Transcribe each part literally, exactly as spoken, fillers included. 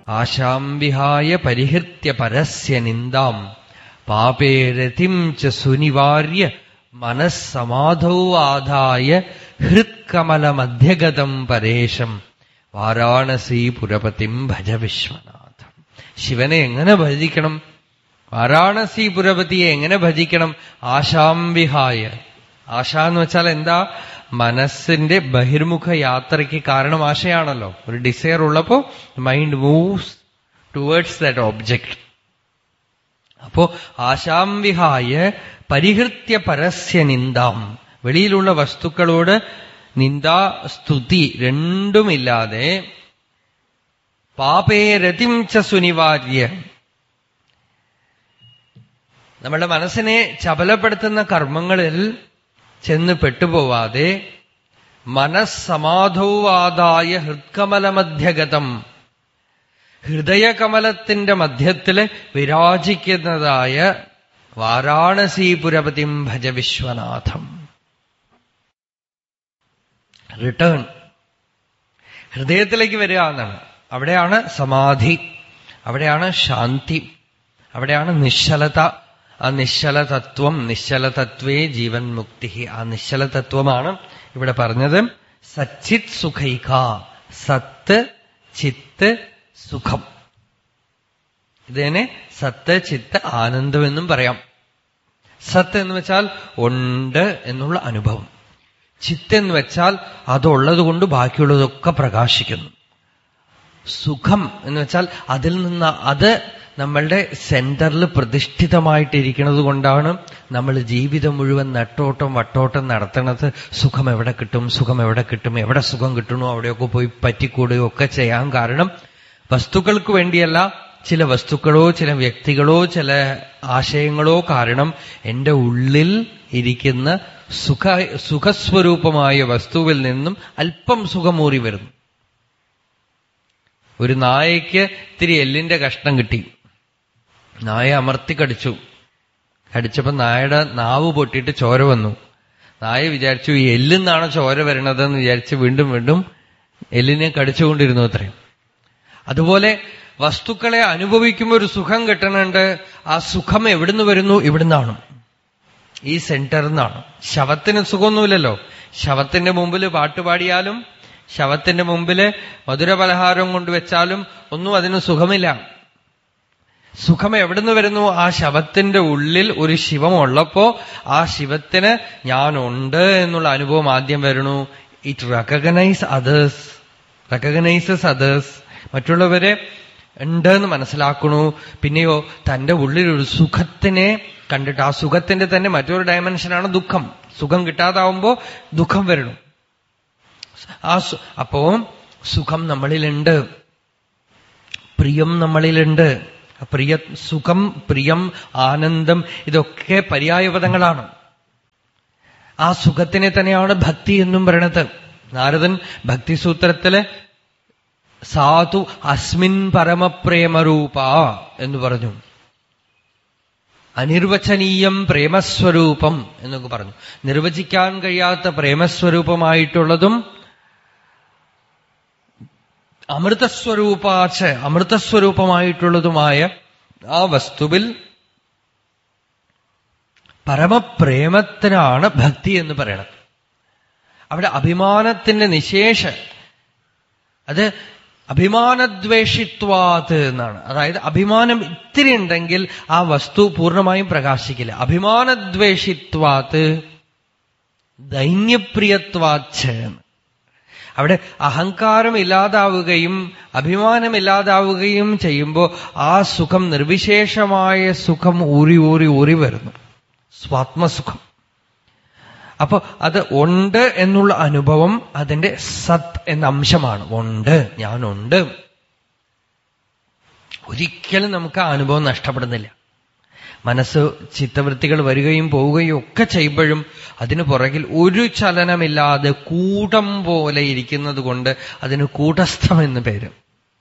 ആശാം വിഹായ പരിഹൃത്യ പരസ്യ നിന്ദാം പാപേ രതിം ച സുനിവാര്യ മനസ്സമാധൗ ആദായ ഹൃത്കമലമധ്യഗതം പരേശം വാരാണസി പുരപതിം ഭജ വിശ്വനാഥം. ശിവനെ എങ്ങനെ ഭജിക്കണം? വാരാണസി പുരപതിയെ എങ്ങനെ ഭജിക്കണം? ആശാം വിഹായ. ആശ എന്ന് വെച്ചാൽ എന്താ? മനസ്സിന്റെ ബഹിർമുഖ യാത്രയ്ക്ക് കാരണം ആശയാണല്ലോ. ഒരു ഡിസയർ ഉള്ളപ്പോ mind moves towards that object. അപ്പോ ആശാം വിഹായ പരിഹൃത്യ പരസ്യ നിന്ദാം, വെളിയിലുള്ള വസ്തുക്കളോട് നിന്ദാ സ്തുതി രണ്ടുമില്ലാതെ പാപേ രതിം ച സുനിവാര്യ, നമ്മുടെ മനസ്സിനെ ചപലപ്പെടുത്തുന്ന കർമ്മങ്ങളിൽ ചെന്ന് പെട്ടുപോവാതെ മനസ്സമാധൗവാദായ ഹൃത്കമലമധ്യഗതം, ഹൃദയകമലത്തിന്റെ മധ്യത്തില് വിരാജിക്കുന്നതായ വാരാണസീപുരപതിം ഭജ വിശ്വനാഥം. റിട്ടേൺ ഹൃദയത്തിലേക്ക് വരിക എന്നാണ്. അവിടെയാണ് സമാധി, അവിടെയാണ് ശാന്തി, അവിടെയാണ് നിശ്ചലത. ആ നിശ്ചലതത്വം, നിശ്ചലതത്വേ ജീവൻ മുക്തി. ആ നിശ്ചലതത്വമാണ് ഇവിടെ പറഞ്ഞത്. സച്ചിത് സുഖൈക, സത്ത് ചിത്ത് സുഖം. ഇതിനെ സത്ത് ചിത്ത് ആനന്ദം എന്നും പറയാം. സത്ത് എന്ന് വെച്ചാൽ ഉണ്ട് എന്നുള്ള അനുഭവം. ചിത്ത് എന്ന് വെച്ചാൽ അതുള്ളത് കൊണ്ട് ബാക്കിയുള്ളതൊക്കെ പ്രകാശിക്കുന്നു. സുഖം എന്ന് വെച്ചാൽ അതിൽ നിന്ന് അത് നമ്മളുടെ സെന്ററിൽ പ്രതിഷ്ഠിതമായിട്ടിരിക്കുന്നത് കൊണ്ടാണ് നമ്മൾ ജീവിതം മുഴുവൻ നെട്ടോട്ടം വട്ടോട്ടം നടത്തണത്. സുഖം എവിടെ കിട്ടും, സുഖം എവിടെ കിട്ടും, എവിടെ സുഖം കിട്ടണോ അവിടെയൊക്കെ പോയി പറ്റിക്കൂടുകയോ ഒക്കെ ചെയ്യാൻ കാരണം വസ്തുക്കൾക്ക് വേണ്ടിയല്ല, ചില വസ്തുക്കളോ ചില വ്യക്തികളോ ചില ആശയങ്ങളോ കാരണം എന്റെ ഉള്ളിൽ ഇരിക്കുന്ന സുഖ സുഖസ്വരൂപമായ വസ്തുവിൽ നിന്നും അല്പം സുഖമൂറി വരുന്നു. ഒരു നായയ്ക്ക് ഇത്തിരി എല്ലിന്റെ കഷ്ണം കിട്ടി, നായ അമർത്തി കടിച്ചു. കടിച്ചപ്പോ നായയുടെ നാവ് പൊട്ടിയിട്ട് ചോര വന്നു. നായ വിചാരിച്ചു ഈ എല്ലിന്നാണ് ചോര വരണതെന്ന് വിചാരിച്ച് വീണ്ടും വീണ്ടും എല്ലിനെ കടിച്ചുകൊണ്ടിരുന്നു അത്രയും. അതുപോലെ വസ്തുക്കളെ അനുഭവിക്കുമ്പോൾ ഒരു സുഖം കിട്ടണുണ്ട്. ആ സുഖം എവിടുന്ന് വരുന്നു? ഇവിടുന്നാണ്, ഈ സെന്ററിൽ നിന്നാണ്. ശവത്തിന് സുഖമൊന്നുമില്ലല്ലോ. ശവത്തിന്റെ മുമ്പിൽ പാട്ടുപാടിയാലും ശവത്തിന്റെ മുമ്പില് മധുരപലഹാരം കൊണ്ടുവച്ചാലും ഒന്നും അതിന് സുഖമില്ല. സുഖം എവിടുന്ന് വരുന്നു? ആ ശവത്തിന്റെ ഉള്ളിൽ ഒരു ശിവമുള്ളപ്പോ ആ ശിവത്തിന് ഞാനുണ്ട് എന്നുള്ള അനുഭവം ആദ്യം വരണു. It recognise others, recognises others, മറ്റുള്ളവരെ ഉണ്ട് എന്ന് മനസ്സിലാക്കണു. പിന്നെയോ തന്റെ ഉള്ളിൽ ഒരു സുഖത്തിനെ കണ്ടിട്ട് ആ സുഖത്തിന്റെ തന്നെ മറ്റൊരു ഡയമെൻഷനാണ് ദുഃഖം. സുഖം കിട്ടാതാവുമ്പോ ദുഃഖം വരണം. ആ അപ്പോ സുഖം നമ്മളിലുണ്ട്, പ്രിയം നമ്മളിലുണ്ട്. പ്രിയ സുഖം, പ്രിയം, ആനന്ദം ഇതൊക്കെ പര്യായപദങ്ങളാണ്. ആ സുഖത്തിനെ തന്നെയാണ് ഭക്തി എന്നും പറയണത്. നാരദൻ ഭക്തിസൂത്രത്തില് സാധു അസ്മിൻ പരമപ്രേമരൂപ എന്ന് പറഞ്ഞു. അനിർവചനീയം പ്രേമസ്വരൂപം എന്നൊക്കെ പറഞ്ഞു. നിർവചിക്കാൻ കഴിയാത്ത പ്രേമസ്വരൂപമായിട്ടുള്ളതും അമൃതസ്വരൂപാച്ച അമൃതസ്വരൂപമായിട്ടുള്ളതുമായ ആ വസ്തുവിൽ പരമപ്രേമത്തിനാണ് ഭക്തി എന്ന് പറയണത്. അവിടെ അഭിമാനത്തിന്റെ നിശേഷ, അത് അഭിമാനദ്വേഷിത്വാത് എന്നാണ്. അതായത് അഭിമാനം ഇത്തിരി ഉണ്ടെങ്കിൽ ആ വസ്തു പൂർണ്ണമായും പ്രകാശിക്കില്ല. അഭിമാനദ്വേഷിത്വാത് ദൈന്യപ്രിയത്വാച്ച്. അവിടെ അഹങ്കാരം ഇല്ലാതാവുകയും അഭിമാനമില്ലാതാവുകയും ചെയ്യുമ്പോൾ ആ സുഖം, നിർവിശേഷമായ സുഖം ഊറി ഊറി ഊറി വരുന്നു, സ്വാത്മസുഖം. അപ്പൊ അത് ഉണ്ട് എന്നുള്ള അനുഭവം അതിന്റെ സത് എന്ന അംശമാണ്. ഉണ്ട്, ഞാനുണ്ട്. ഒരിക്കലും നമുക്ക് ആ അനുഭവം നഷ്ടപ്പെടുന്നില്ല. മനസ്സ് ചിത്തവൃത്തികൾ വരികയും പോവുകയും ഒക്കെ ചെയ്യുമ്പോഴും അതിനു പുറകിൽ ഒരു ചലനമില്ലാതെ കൂട്ടം പോലെ ഇരിക്കുന്നത് കൊണ്ട് അതിന് കൂട്ടസ്ഥം എന്ന് പേര്.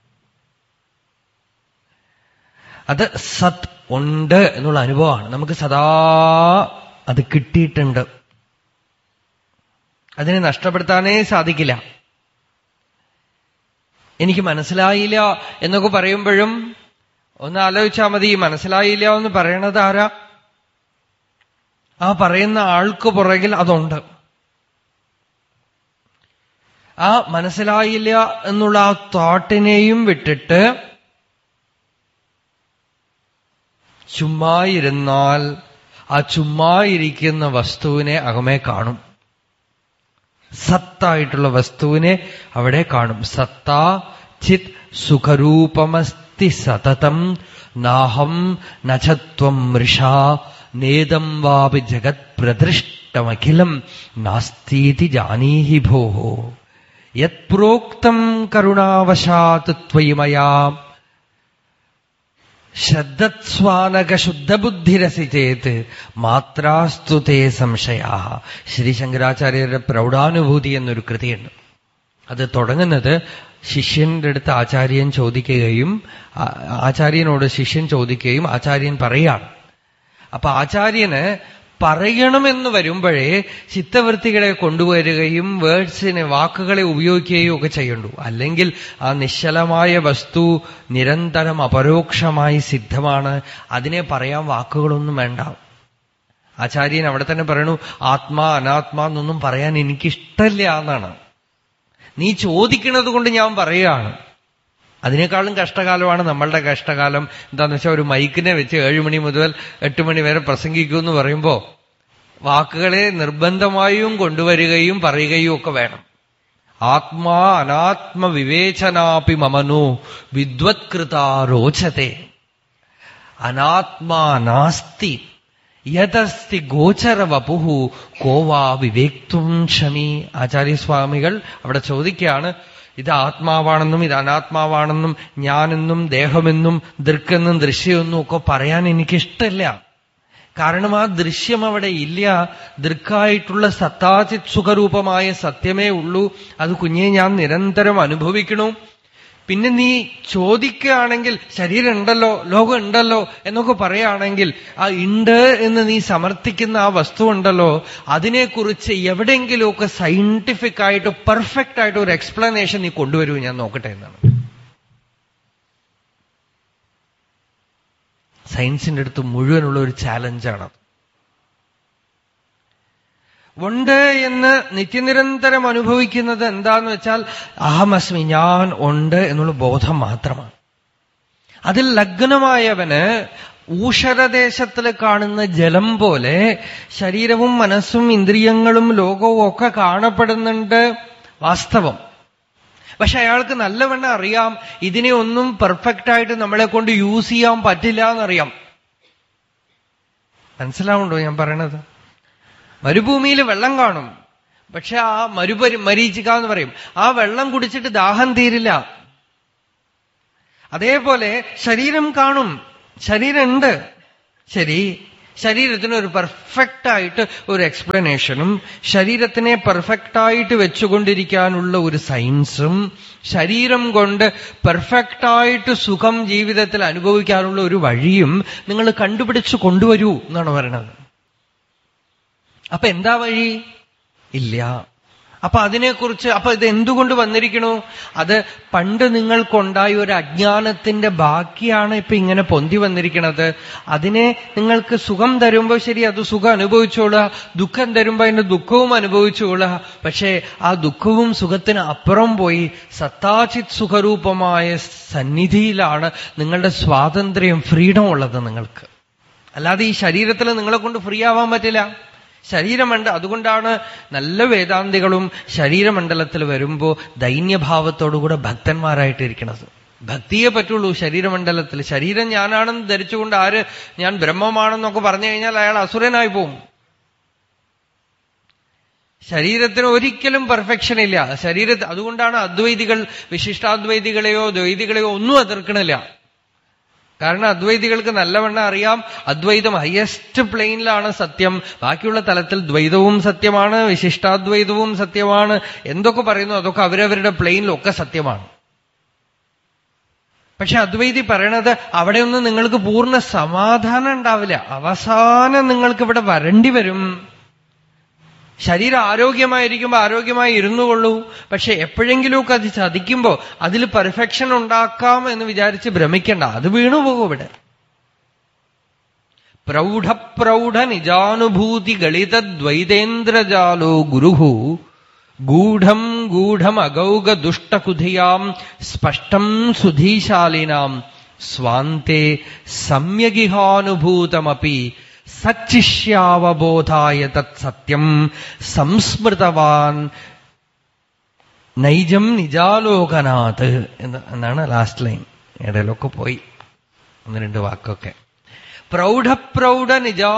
അത് സത്, ഉണ്ട് എന്നുള്ള അനുഭവമാണ്. നമുക്ക് സദാ അത് കിട്ടിയിട്ടുണ്ട്. അതിനെ നഷ്ടപ്പെടുത്താനേ സാധിക്കില്ല. എനിക്ക് മനസ്സിലായില്ല എന്നൊക്കെ പറയുമ്പോഴും ഒന്ന് ആലോചിച്ചാൽ മതി. മനസ്സിലായില്ല എന്ന് പറയണത് ആരാ? ആ പറയുന്ന ആൾക്ക് പുറകിൽ അതുണ്ട്. ആ മനസ്സിലായില്ല എന്നുള്ള ആ തോട്ടിനെയും വിട്ടിട്ട് ചുമ്മായിരുന്നാൽ ആ ചുമ്മായിരിക്കുന്ന വസ്തുവിനെ അകമേ കാണും. സത്തായിട്ടുള്ള വസ്തുവിനെ അവിടെ കാണും. സത്താ ചിത് സുഖരൂപമസ്തി സതതം നാഹം നചത്വം മൃഷാ നേദം വാപി ജഗത് പ്രദൃഷ്ടമഖിലം നാസ്തീതി ജാനീഹി ഭോഹോ യത് പ്രോക്തം കരുണാവശാത് ത്വയി മയാ ശ്രദ്ധസ്വാനക ശുദ്ധബുദ്ധിരസി ചേത് മാത്രാസ്തു തേ സംശയാ. ശ്രീ ശങ്കരാചാര്യരുടെ പ്രൗഢാനുഭൂതി എന്നൊരു കൃതിയുണ്ട്. അത് തുടങ്ങുന്നത് ശിഷ്യന്റെ അടുത്ത് ആചാര്യൻ ചോദിക്കുകയും ആചാര്യനോട് ശിഷ്യൻ ചോദിക്കുകയും ആചാര്യൻ പറയാണ്. അപ്പൊ ആചാര്യന് പറയണമെന്ന് വരുമ്പോഴേ ചിത്തവൃത്തികളെ കൊണ്ടുവരികയും വേർഡ്സിനെ വാക്കുകളെ ഉപയോഗിക്കുകയും ഒക്കെ ചെയ്യണ്ടു. അല്ലെങ്കിൽ ആ നിശ്ചലമായ വസ്തു നിരന്തരം അപരോക്ഷമായി സിദ്ധമാണ്. അതിനെ പറയാൻ വാക്കുകളൊന്നും വേണ്ട. ആചാര്യൻ അവിടെ തന്നെ പറയണു, ആത്മാ അനാത്മാ എന്നൊന്നും പറയാൻ എനിക്കിഷ്ടമില്ല എന്നാണ്. നീ ചോദിക്കുന്നത് കൊണ്ട് ഞാൻ പറയുകയാണ്. അതിനേക്കാളും കഷ്ടകാലമാണ് നമ്മളുടെ കഷ്ടകാലം. എന്താന്ന് വെച്ചാൽ ഒരു മൈക്കിനെ വെച്ച് ഏഴു മണി മുതൽ എട്ട് മണി വരെ പ്രസംഗിക്കൂ എന്ന് പറയുമ്പോ വാക്കുകളെ നിർബന്ധമായും കൊണ്ടുവരികയും പറയുകയും ഒക്കെ വേണം. ആത്മാ അനാത്മ വിവേചനാപി മമനോ വിദ്വത്കൃതാ രോചത്തെ അനാത്മാ നാസ്തി യതസ്തി ഗോചര വപുഹു കോവാ വിവേക്തും ക്ഷമി. ആചാര്യസ്വാമികൾ അവിടെ ചോദിക്കുകയാണ്, ഇത് ആത്മാവാണെന്നും ഇത് അനാത്മാവാണെന്നും ഞാനെന്നും ദേഹമെന്നും ദൃക്കെന്നും ദൃശ്യമെന്നും ഒക്കെ പറയാൻ എനിക്കിഷ്ടമില്ല. കാരണം ആ ദൃശ്യം അവിടെ ഇല്ല. ദൃക്കായിട്ടുള്ള സത്താചിത് സുഖരൂപമായ സത്യമേ ഉള്ളൂ. അത് കുഞ്ഞെ ഞാൻ നിരന്തരം അനുഭവിക്കണു. പിന്നെ നീ ചോദിക്കുകയാണെങ്കിൽ ശരീരം ഉണ്ടല്ലോ ലോകം ഉണ്ടല്ലോ എന്നൊക്കെ പറയുകയാണെങ്കിൽ ആ ഉണ്ട് എന്ന് നീ സമർത്ഥിക്കുന്ന ആ വസ്തു ഉണ്ടല്ലോ അതിനെക്കുറിച്ച് എവിടെയെങ്കിലുമൊക്കെ സയന്റിഫിക് ആയിട്ട് പെർഫെക്റ്റ് ആയിട്ട് ഒരു എക്സ്പ്ലനേഷൻ നീ കൊണ്ടുവരൂ, ഞാൻ നോക്കട്ടെ എന്നാണ്. സയൻസിന്റെ അടുത്ത് മുഴുവനുള്ള ഒരു ചാലഞ്ചാണ്. ഉണ്ട് എന്ന് നിത്യനിരന്തരം അനുഭവിക്കുന്നത് എന്താന്ന് വെച്ചാൽ അഹമസ്മി, ഞാൻ ഉണ്ട് എന്നുള്ള ബോധം മാത്രമാണ്. അതിൽ ലഗ്നമായവന് ഊഷരദേശത്തിൽ കാണുന്ന ജലം പോലെ ശരീരവും മനസ്സും ഇന്ദ്രിയങ്ങളും ലോകവും ഒക്കെ കാണപ്പെടുന്നുണ്ട് വാസ്തവം. പക്ഷെ അയാൾക്ക് നല്ലവണ്ണം അറിയാം ഇതിനെ ഒന്നും പെർഫെക്റ്റ് ആയിട്ട് നമ്മളെ കൊണ്ട് യൂസ് ചെയ്യാൻ പറ്റില്ല എന്നറിയാം. മനസ്സിലാവുണ്ടോ ഞാൻ പറയണത്? മരുഭൂമിയിൽ വെള്ളം കാണും, പക്ഷെ ആ മരുപരി മരീചിക എന്ന് പറയും, ആ വെള്ളം കുടിച്ചിട്ട് ദാഹം തീരില്ല. അതേപോലെ ശരീരം കാണും, ശരീരമുണ്ട്. ശരി, ശരീരത്തിന് ഒരു പെർഫെക്റ്റ് ആയിട്ട് ഒരു എക്സ്പ്ലനേഷനും ശരീരത്തിനെ പെർഫെക്റ്റായിട്ട് വെച്ചുകൊണ്ടിരിക്കാനുള്ള ഒരു സയൻസും ശരീരം കൊണ്ട് പെർഫെക്റ്റായിട്ട് സുഖം ജീവിതത്തിൽ അനുഭവിക്കാനുള്ള ഒരു വഴിയും നിങ്ങൾ കണ്ടുപിടിച്ചു കൊണ്ടുവരൂ എന്നാണ് പറയണത്. അപ്പൊ എന്താ വഴി? ഇല്ല. അപ്പൊ അതിനെക്കുറിച്ച് അപ്പൊ ഇത് എന്തുകൊണ്ട് വന്നിരിക്കണു? അത് പണ്ട് നിങ്ങൾക്കുണ്ടായ ഒരു അജ്ഞാനത്തിന്റെ ബാക്കിയാണ് ഇപ്പൊ ഇങ്ങനെ പൊന്തി വന്നിരിക്കണത്. അതിനെ നിങ്ങൾക്ക് സുഖം തരുമ്പോ ശരി, അത് സുഖം അനുഭവിച്ചോളുക. ദുഃഖം തരുമ്പോ അതിന്റെ ദുഃഖവും അനുഭവിച്ചോളുക. പക്ഷേ ആ ദുഃഖവും സുഖത്തിന് അപ്പുറം പോയി സത്താചിത് സുഖരൂപമായ സന്നിധിയിലാണ് നിങ്ങളുടെ സ്വാതന്ത്ര്യം, ഫ്രീഡം ഉള്ളത് നിങ്ങൾക്ക്. അല്ലാതെ ഈ ശരീരത്തിൽ നിങ്ങളെ കൊണ്ട് ഫ്രീ ആവാൻ പറ്റില്ല. ശരീരമുണ്ട്. അതുകൊണ്ടാണ് നല്ല വേദാന്തികളും ശരീരമണ്ഡലത്തിൽ വരുമ്പോ ദൈന്യഭാവത്തോടുകൂടെ ഭക്തന്മാരായിട്ടിരിക്കുന്നത്. ഭക്തിയെ പറ്റുള്ളൂ ശരീരമണ്ഡലത്തിൽ. ശരീരം ഞാനാണെന്ന് ധരിച്ചുകൊണ്ട് ആര് ഞാൻ ബ്രഹ്മമാണെന്നൊക്കെ പറഞ്ഞു കഴിഞ്ഞാൽ അയാൾ അസുരനായി പോവും. ശരീരത്തിന് ഒരിക്കലും പെർഫെക്ഷൻ ഇല്ല. ശരീര അതുകൊണ്ടാണ് അദ്വൈതികൾ വിശിഷ്ടാദ്വൈതികളെയോ ദ്വൈതികളെയോ ഒന്നും എതിർക്കണില്ല. കാരണം അദ്വൈതികൾക്ക് നല്ലവണ്ണം അറിയാം അദ്വൈതം ഹയസ്റ്റ് പ്ലെയിനിലാണ് സത്യം. ബാക്കിയുള്ള തലത്തിൽ ദ്വൈതവും സത്യമാണ്, വിശിഷ്ടാദ്വൈതവും സത്യമാണ്. എന്തൊക്കെ പറയുന്നു അതൊക്കെ അവരവരുടെ പ്ലെയിനിലൊക്കെ സത്യമാണ്. പക്ഷെ അദ്വൈതി പറയണത് അവിടെയൊന്നും നിങ്ങൾക്ക് പൂർണ്ണ സമാധാനം ഉണ്ടാവില്ല. അവസാനം നിങ്ങൾക്ക് ഇവിടെ വരേണ്ടി വരും. ശരീരം ആരോഗ്യമായിരിക്കുമ്പോൾ ആരോഗ്യമായി ഇരുന്നുകൊള്ളൂ. പക്ഷെ എപ്പോഴെങ്കിലുമൊക്കെ അത് ചതിക്കുമ്പോ അതിൽ പെർഫെക്ഷൻ ഉണ്ടാക്കാം എന്ന് വിചാരിച്ച് ഭ്രമിക്കണ്ട, അത് വീണുപോകും. ഇവിടെ പ്രൗഢപ്രൗഢ നിജാനുഭൂതി ഗളിതദ്വൈതേന്ദ്രജാലോ ഗുരുഹു ഗൂഢം ഗൂഢം അഗൗഗ ദുഷ്ടകുധിയാം സ്പഷ്ടം സുധീശാലിനാം സ്വാന്തേ സമ്യഗിഹാനുഭൂതമപി സച്ചിഷ്യാവബോധായ തത് സത്യം സംസ്മൃതവാൻ നൈജം നിജാലോകനാഥ് എന്നാണ് ലാസ്റ്റ് ലൈൻ. ഇടയിലൊക്കെ പോയി ഒന്ന് രണ്ട് വാക്കൊക്കെ. പ്രൗഢപ്രൗഢ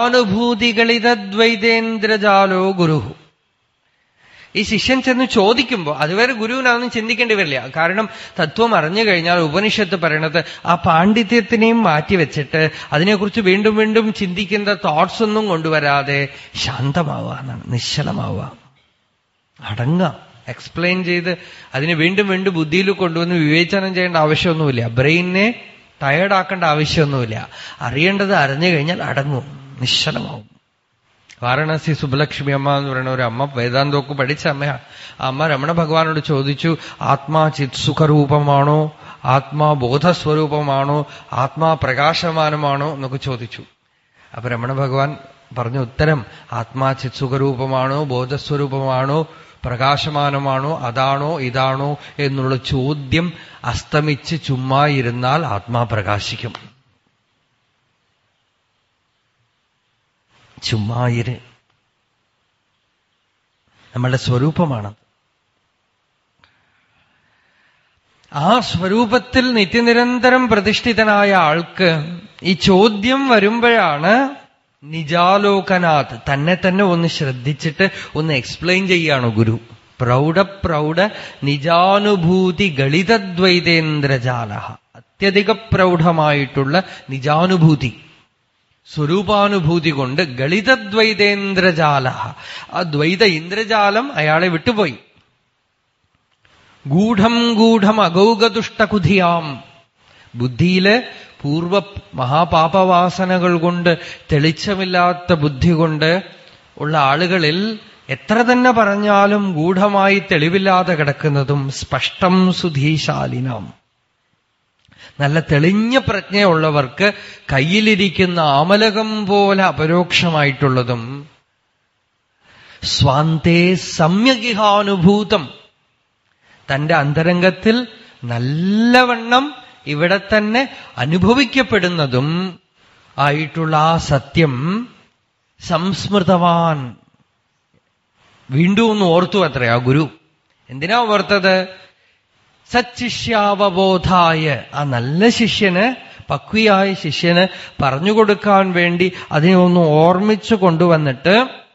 നിജാനുഭൂതികളിതദ്വൈതേന്ദ്രജാലോ ഗുരുഹു. ഈ ശിഷ്യൻ ചെന്ന് ചോദിക്കുമ്പോ അതുവരെ ഗുരുവിനാണെന്ന് ചിന്തിക്കേണ്ടി വരില്ല. കാരണം തത്വം അറിഞ്ഞു കഴിഞ്ഞാൽ ഉപനിഷത്ത് പറയണത് ആ പാണ്ഡിത്യത്തിനെയും മാറ്റിവെച്ചിട്ട് അതിനെക്കുറിച്ച് വീണ്ടും വീണ്ടും ചിന്തിക്കുന്ന തോട്ട്സ് ഒന്നും കൊണ്ടുവരാതെ ശാന്തമാവുക എന്നാണ്, നിശ്ചലമാവുക, അടങ്ങുക. എക്സ്പ്ലെയിൻ ചെയ്ത് അതിനെ വീണ്ടും വീണ്ടും ബുദ്ധിയിൽ കൊണ്ടുവന്ന് വിവേചനം ചെയ്യേണ്ട ആവശ്യമൊന്നുമില്ല. ബ്രെയിനിനെ ടയേർഡാക്കേണ്ട ആവശ്യമൊന്നുമില്ല. അറിയേണ്ടത് അറിഞ്ഞു കഴിഞ്ഞാൽ അടങ്ങും, നിശ്ചലമാവും. വാരണാസി സുബ്ബലക്ഷ്മി അമ്മ എന്ന് പറയുന്ന ഒരു അമ്മ വേദാന്തമൊക്കെ പഠിച്ച അമ്മയാണ്. ആ അമ്മ രമണ ഭഗവാനോട് ചോദിച്ചു, ആത്മാ ചിത്സുഖരൂപമാണോ, ആത്മാ ബോധസ്വരൂപമാണോ, ആത്മാ പ്രകാശമാനമാണോ എന്നൊക്കെ ചോദിച്ചു. അപ്പൊ രമണ ഭഗവാൻ പറഞ്ഞ ഉത്തരം ആത്മാ ചിത്സുഖരൂപമാണോ, ബോധസ്വരൂപമാണോ, പ്രകാശമാനമാണോ, അതാണോ ഇതാണോ എന്നുള്ള ചോദ്യം അസ്തമിച്ച് ചുമ്മാ ഇരുന്നാൽ ആത്മാ പ്രകാശിക്കും. ചുമ്മായിര് നമ്മളുടെ സ്വരൂപമാണ്. ആ സ്വരൂപത്തിൽ നിത്യനിരന്തരം പ്രതിഷ്ഠിതനായ ആൾക്ക് ഈ ചോദ്യം വരുമ്പോഴാണ് നിജാലോകനാഥ് തന്നെ തന്നെ ഒന്ന് ശ്രദ്ധിച്ചിട്ട് ഒന്ന് എക്സ്പ്ലെയിൻ ചെയ്യാണ് ഗുരു. പ്രൗഢ പ്രൗഢ നിജാനുഭൂതി ഗളിതദ്വൈതേന്ദ്രജാല. അത്യധിക പ്രൗഢമായിട്ടുള്ള നിജാനുഭൂതി, സ്വരൂപാനുഭൂതി കൊണ്ട് ഗളിതദ്വൈതേന്ദ്രജാല, ആ ദ്വൈത ഇന്ദ്രജാലം അയാളെ വിട്ടുപോയി. ഗൂഢം ഗൂഢം അഗൗഗതുഷ്ടകുധിയാം. ബുദ്ധിയില് പൂർവ മഹാപാപവാസനകൾ കൊണ്ട് തെളിച്ചമില്ലാത്ത ബുദ്ധി കൊണ്ട് ഉള്ള ആളുകളിൽ എത്ര തന്നെ പറഞ്ഞാലും ഗൂഢമായി തെളിവില്ലാതെ കിടക്കുന്നതും സ്പഷ്ടം സുധീശാലിനാം. നല്ല തെളിഞ്ഞ പ്രജ്ഞയുള്ളവർക്ക് കയ്യിലിരിക്കുന്ന ആമലകം പോലെ അപരോക്ഷമായിട്ടുള്ളതും സ്വാന്തേ സമ്യഗിഹാനുഭൂതം, തന്റെ അന്തരംഗത്തിൽ നല്ലവണ്ണം ഇവിടെ തന്നെ അനുഭവിക്കപ്പെടുന്നതും ആയിട്ടുള്ള ആ സത്യം സംസ്മൃതവാൻ. വീണ്ടും ഒന്ന് ഓർത്തു അത്രേ ആ ഗുരു. എന്തിനാ ഓർത്തത്? സച്ചിഷ്യാവബോധായ, ആ നല്ല ശിഷ്യന്, പക്വിയായ ശിഷ്യന് പറഞ്ഞുകൊടുക്കാൻ വേണ്ടി അതിനെ ഒന്ന് ഓർമ്മിച്ചു കൊണ്ടുവന്നിട്ട്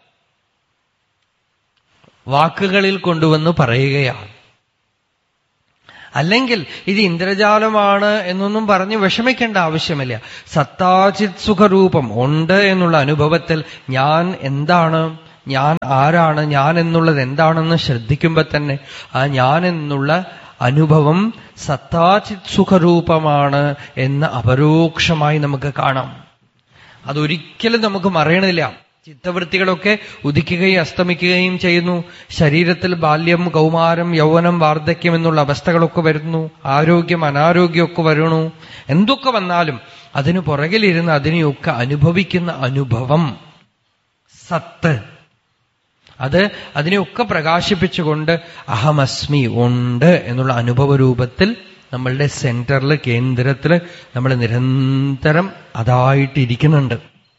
വാക്കുകളിൽ കൊണ്ടുവന്ന് പറയുകയാണ്. അല്ലെങ്കിൽ ഇത് ഇന്ദ്രജാലമാണ് എന്നൊന്നും പറഞ്ഞ് വിഷമിക്കേണ്ട ആവശ്യമില്ല. സത്താചിത് സുഖരൂപം ഉണ്ട് എന്നുള്ള അനുഭവത്തിൽ ഞാൻ എന്താണ്, ഞാൻ ആരാണ്, ഞാൻ എന്നുള്ളത് എന്താണെന്ന് ശ്രദ്ധിക്കുമ്പോ തന്നെ ആ ഞാൻ എന്നുള്ള അനുഭവം സത്താചിത് സുഖരൂപമാണ് എന്ന് അപരോക്ഷമായി നമുക്ക് കാണാം. അതൊരിക്കലും നമുക്ക് മറയണില്ല. ചിത്തവൃത്തികളൊക്കെ ഉദിക്കുകയും അസ്തമിക്കുകയും ചെയ്യുന്നു. ശരീരത്തിൽ ബാല്യം, കൗമാരം, യൗവനം, വാർദ്ധക്യം എന്നുള്ള അവസ്ഥകളൊക്കെ വരുന്നു. ആരോഗ്യം, അനാരോഗ്യമൊക്കെ വരണു. എന്തൊക്കെ വന്നാലും അതിനു പുറകിലിരുന്ന് അതിനെയൊക്കെ അനുഭവിക്കുന്ന അനുഭവം സത്ത്, അത് അതിനെയൊക്കെ പ്രകാശിപ്പിച്ചുകൊണ്ട് അഹമസ്മി ഉണ്ട് എന്നുള്ള അനുഭവ രൂപത്തിൽ നമ്മളുടെ സെന്ററിൽ, കേന്ദ്രത്തില് നമ്മൾ നിരന്തരം അതായിട്ടിരിക്കുന്നുണ്ട്.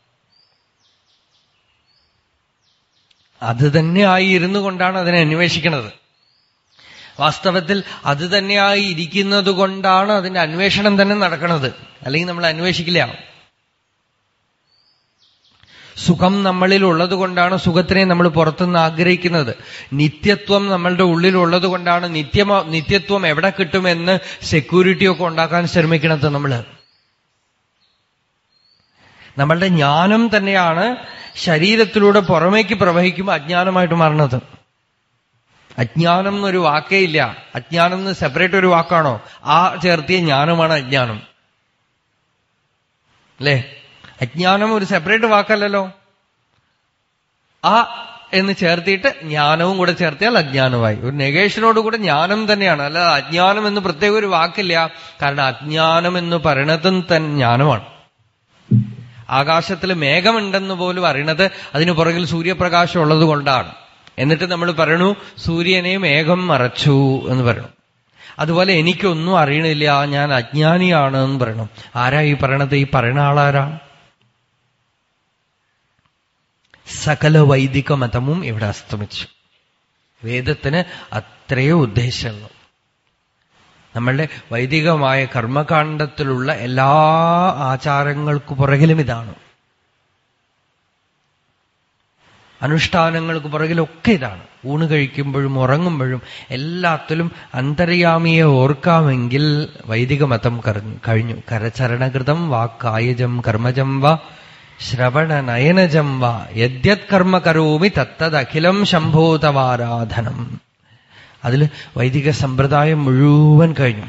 അത് തന്നെയായി ഇരുന്നു കൊണ്ടാണ് അതിനെ അന്വേഷിക്കുന്നത്. വാസ്തവത്തിൽ അത് തന്നെയായി ഇരിക്കുന്നത് കൊണ്ടാണ് അതിന്റെ അന്വേഷണം തന്നെ നടക്കുന്നത്. അല്ലെങ്കിൽ നമ്മൾ അന്വേഷിക്കില്ല. സുഖം നമ്മളിൽ ഉള്ളത് കൊണ്ടാണ് സുഖത്തിനെ നമ്മൾ പുറത്തുനിന്ന് ആഗ്രഹിക്കുന്നത്. നിത്യത്വം നമ്മളുടെ ഉള്ളിൽ ഉള്ളത് കൊണ്ടാണ് നിത്യമ നിത്യത്വം എവിടെ കിട്ടുമെന്ന് സെക്യൂരിറ്റിയൊക്കെ ഉണ്ടാക്കാൻ ശ്രമിക്കണത്. നമ്മള് നമ്മളുടെ ജ്ഞാനം തന്നെയാണ് ശരീരത്തിലൂടെ പുറമേക്ക് പ്രവഹിക്കുമ്പോൾ അജ്ഞാനമായിട്ട് മാറുന്നത്. അജ്ഞാനം എന്നൊരു വാക്കേ ഇല്ല. അജ്ഞാനം എന്ന് സെപ്പറേറ്റ് ഒരു വാക്കാണോ? ആ ചേർത്തിയ ജ്ഞാനമാണ് അജ്ഞാനം, അല്ലേ? അജ്ഞാനം ഒരു സെപ്പറേറ്റ് വാക്കല്ലല്ലോ. ആ എന്ന് ചേർത്തിട്ട് ജ്ഞാനവും കൂടെ ചേർത്തിയാൽ അജ്ഞാനമായി. ഒരു നെഗേഷനോട് കൂടെ ജ്ഞാനം തന്നെയാണ്, അല്ല അജ്ഞാനം എന്ന് പ്രത്യേക ഒരു വാക്കില്ല. കാരണം അജ്ഞാനം എന്ന് പറയണതും തന്നെ ജ്ഞാനമാണ്. ആകാശത്തിൽ മേഘമുണ്ടെന്ന് പോലും അറിയണത് അതിനു പുറകിൽ സൂര്യപ്രകാശം ഉള്ളത് കൊണ്ടാണ്. എന്നിട്ട് നമ്മൾ പറയണു സൂര്യനെ മേഘം മറച്ചു എന്ന് പറയണം. അതുപോലെ എനിക്കൊന്നും അറിയണില്ല, ഞാൻ അജ്ഞാനിയാണ് എന്ന് പറയണം. ആരാ ഈ പറയണത്? ഈ പറയണ ആളാരാ? സകല വൈദിക മതവും ഇവിടെ അസ്തമിച്ചു. വേദത്തിന് അത്രയോ ഉദ്ദേശമുള്ളൂ. നമ്മളുടെ വൈദികമായ കർമ്മകാണ്ഡത്തിലുള്ള എല്ലാ ആചാരങ്ങൾക്കു പുറകിലും ഇതാണ്. അനുഷ്ഠാനങ്ങൾക്ക് പുറകിലൊക്കെ ഇതാണ്. ഊണ് കഴിക്കുമ്പോഴും ഉറങ്ങുമ്പോഴും എല്ലാത്തിലും അന്തര്യാമിയെ ഓർക്കാമെങ്കിൽ വൈദിക മതം കഴിഞ്ഞു. കരചരണകൃതം വാ കായജം കർമ്മജം വാ ശ്രവണ നയനജം വാ യദ്യത് കർമ്മ കരോമി തത്തദഖിലം ശംഭോതവാരാധനം. അതിൽ വൈദിക സമ്പ്രദായം മുഴുവൻ കഴിഞ്ഞു.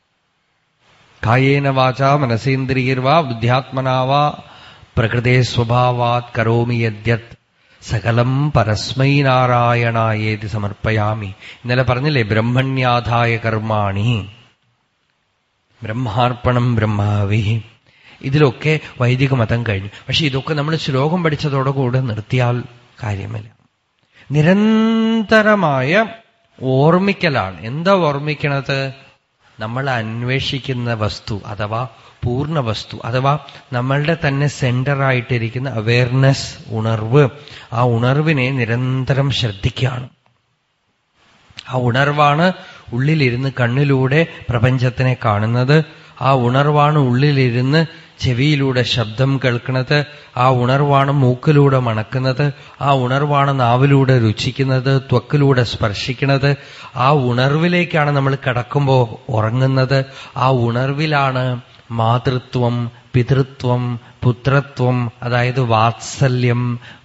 കായേന വാചാ മനസേന്ദ്രിയർവാ ബുദ്ധ്യാത്മനാവാ പ്രകൃതേ സ്വഭാവാത് കരോമി യദ്യത് സകലം പരസ്മൈ നാരായണായേതി സമർപ്പയാമി. ഇന്നലെ പറഞ്ഞില്ലേ, ബ്രഹ്മണ്യാധായ കർമാണി ബ്രഹ്മാർപ്പണം ബ്രഹ്മാവി. ഇതിലൊക്കെ വൈദിക മതം കഴിഞ്ഞു. പക്ഷെ ഇതൊക്കെ നമ്മൾ ശ്ലോകം പഠിച്ചതോടുകൂടെ നിർത്തിയാൽ കാര്യമില്ല. നിരന്തരമായ ഓർമ്മിക്കലാണ്. എന്താ ഓർമ്മിക്കണത്? നമ്മൾ അന്വേഷിക്കുന്ന വസ്തു അഥവാ പൂർണ്ണ വസ്തു അഥവാ നമ്മളുടെ തന്നെ സെന്ററായിട്ടിരിക്കുന്ന അവയർനെസ്, ഉണർവ്. ആ ഉണർവിനെ നിരന്തരം ശ്രദ്ധിക്കുകയാണ്. ആ ഉണർവാണ് ഉള്ളിലിരുന്ന് കണ്ണിലൂടെ പ്രപഞ്ചത്തിനെ കാണുന്നത്. ആ ഉണർവാണ് ഉള്ളിലിരുന്ന് ചെവിയിലൂടെ ശബ്ദം കേൾക്കുന്നത്. ആ ഉണർവാണ് മൂക്കിലൂടെ മണക്കുന്നത്. ആ ഉണർവാണ് നാവിലൂടെ രുചിക്കുന്നത്, ത്വക്കിലൂടെ സ്പർശിക്കുന്നത്. ആ ഉണർവിലേക്കാണ് നമ്മൾ കിടക്കുമ്പോൾ ഉറങ്ങുന്നത്. ആ ഉണർവിലാണ് മാതൃത്വം, പിതൃത്വം, പുത്രത്വം, അതായത് വാത്സല്യം,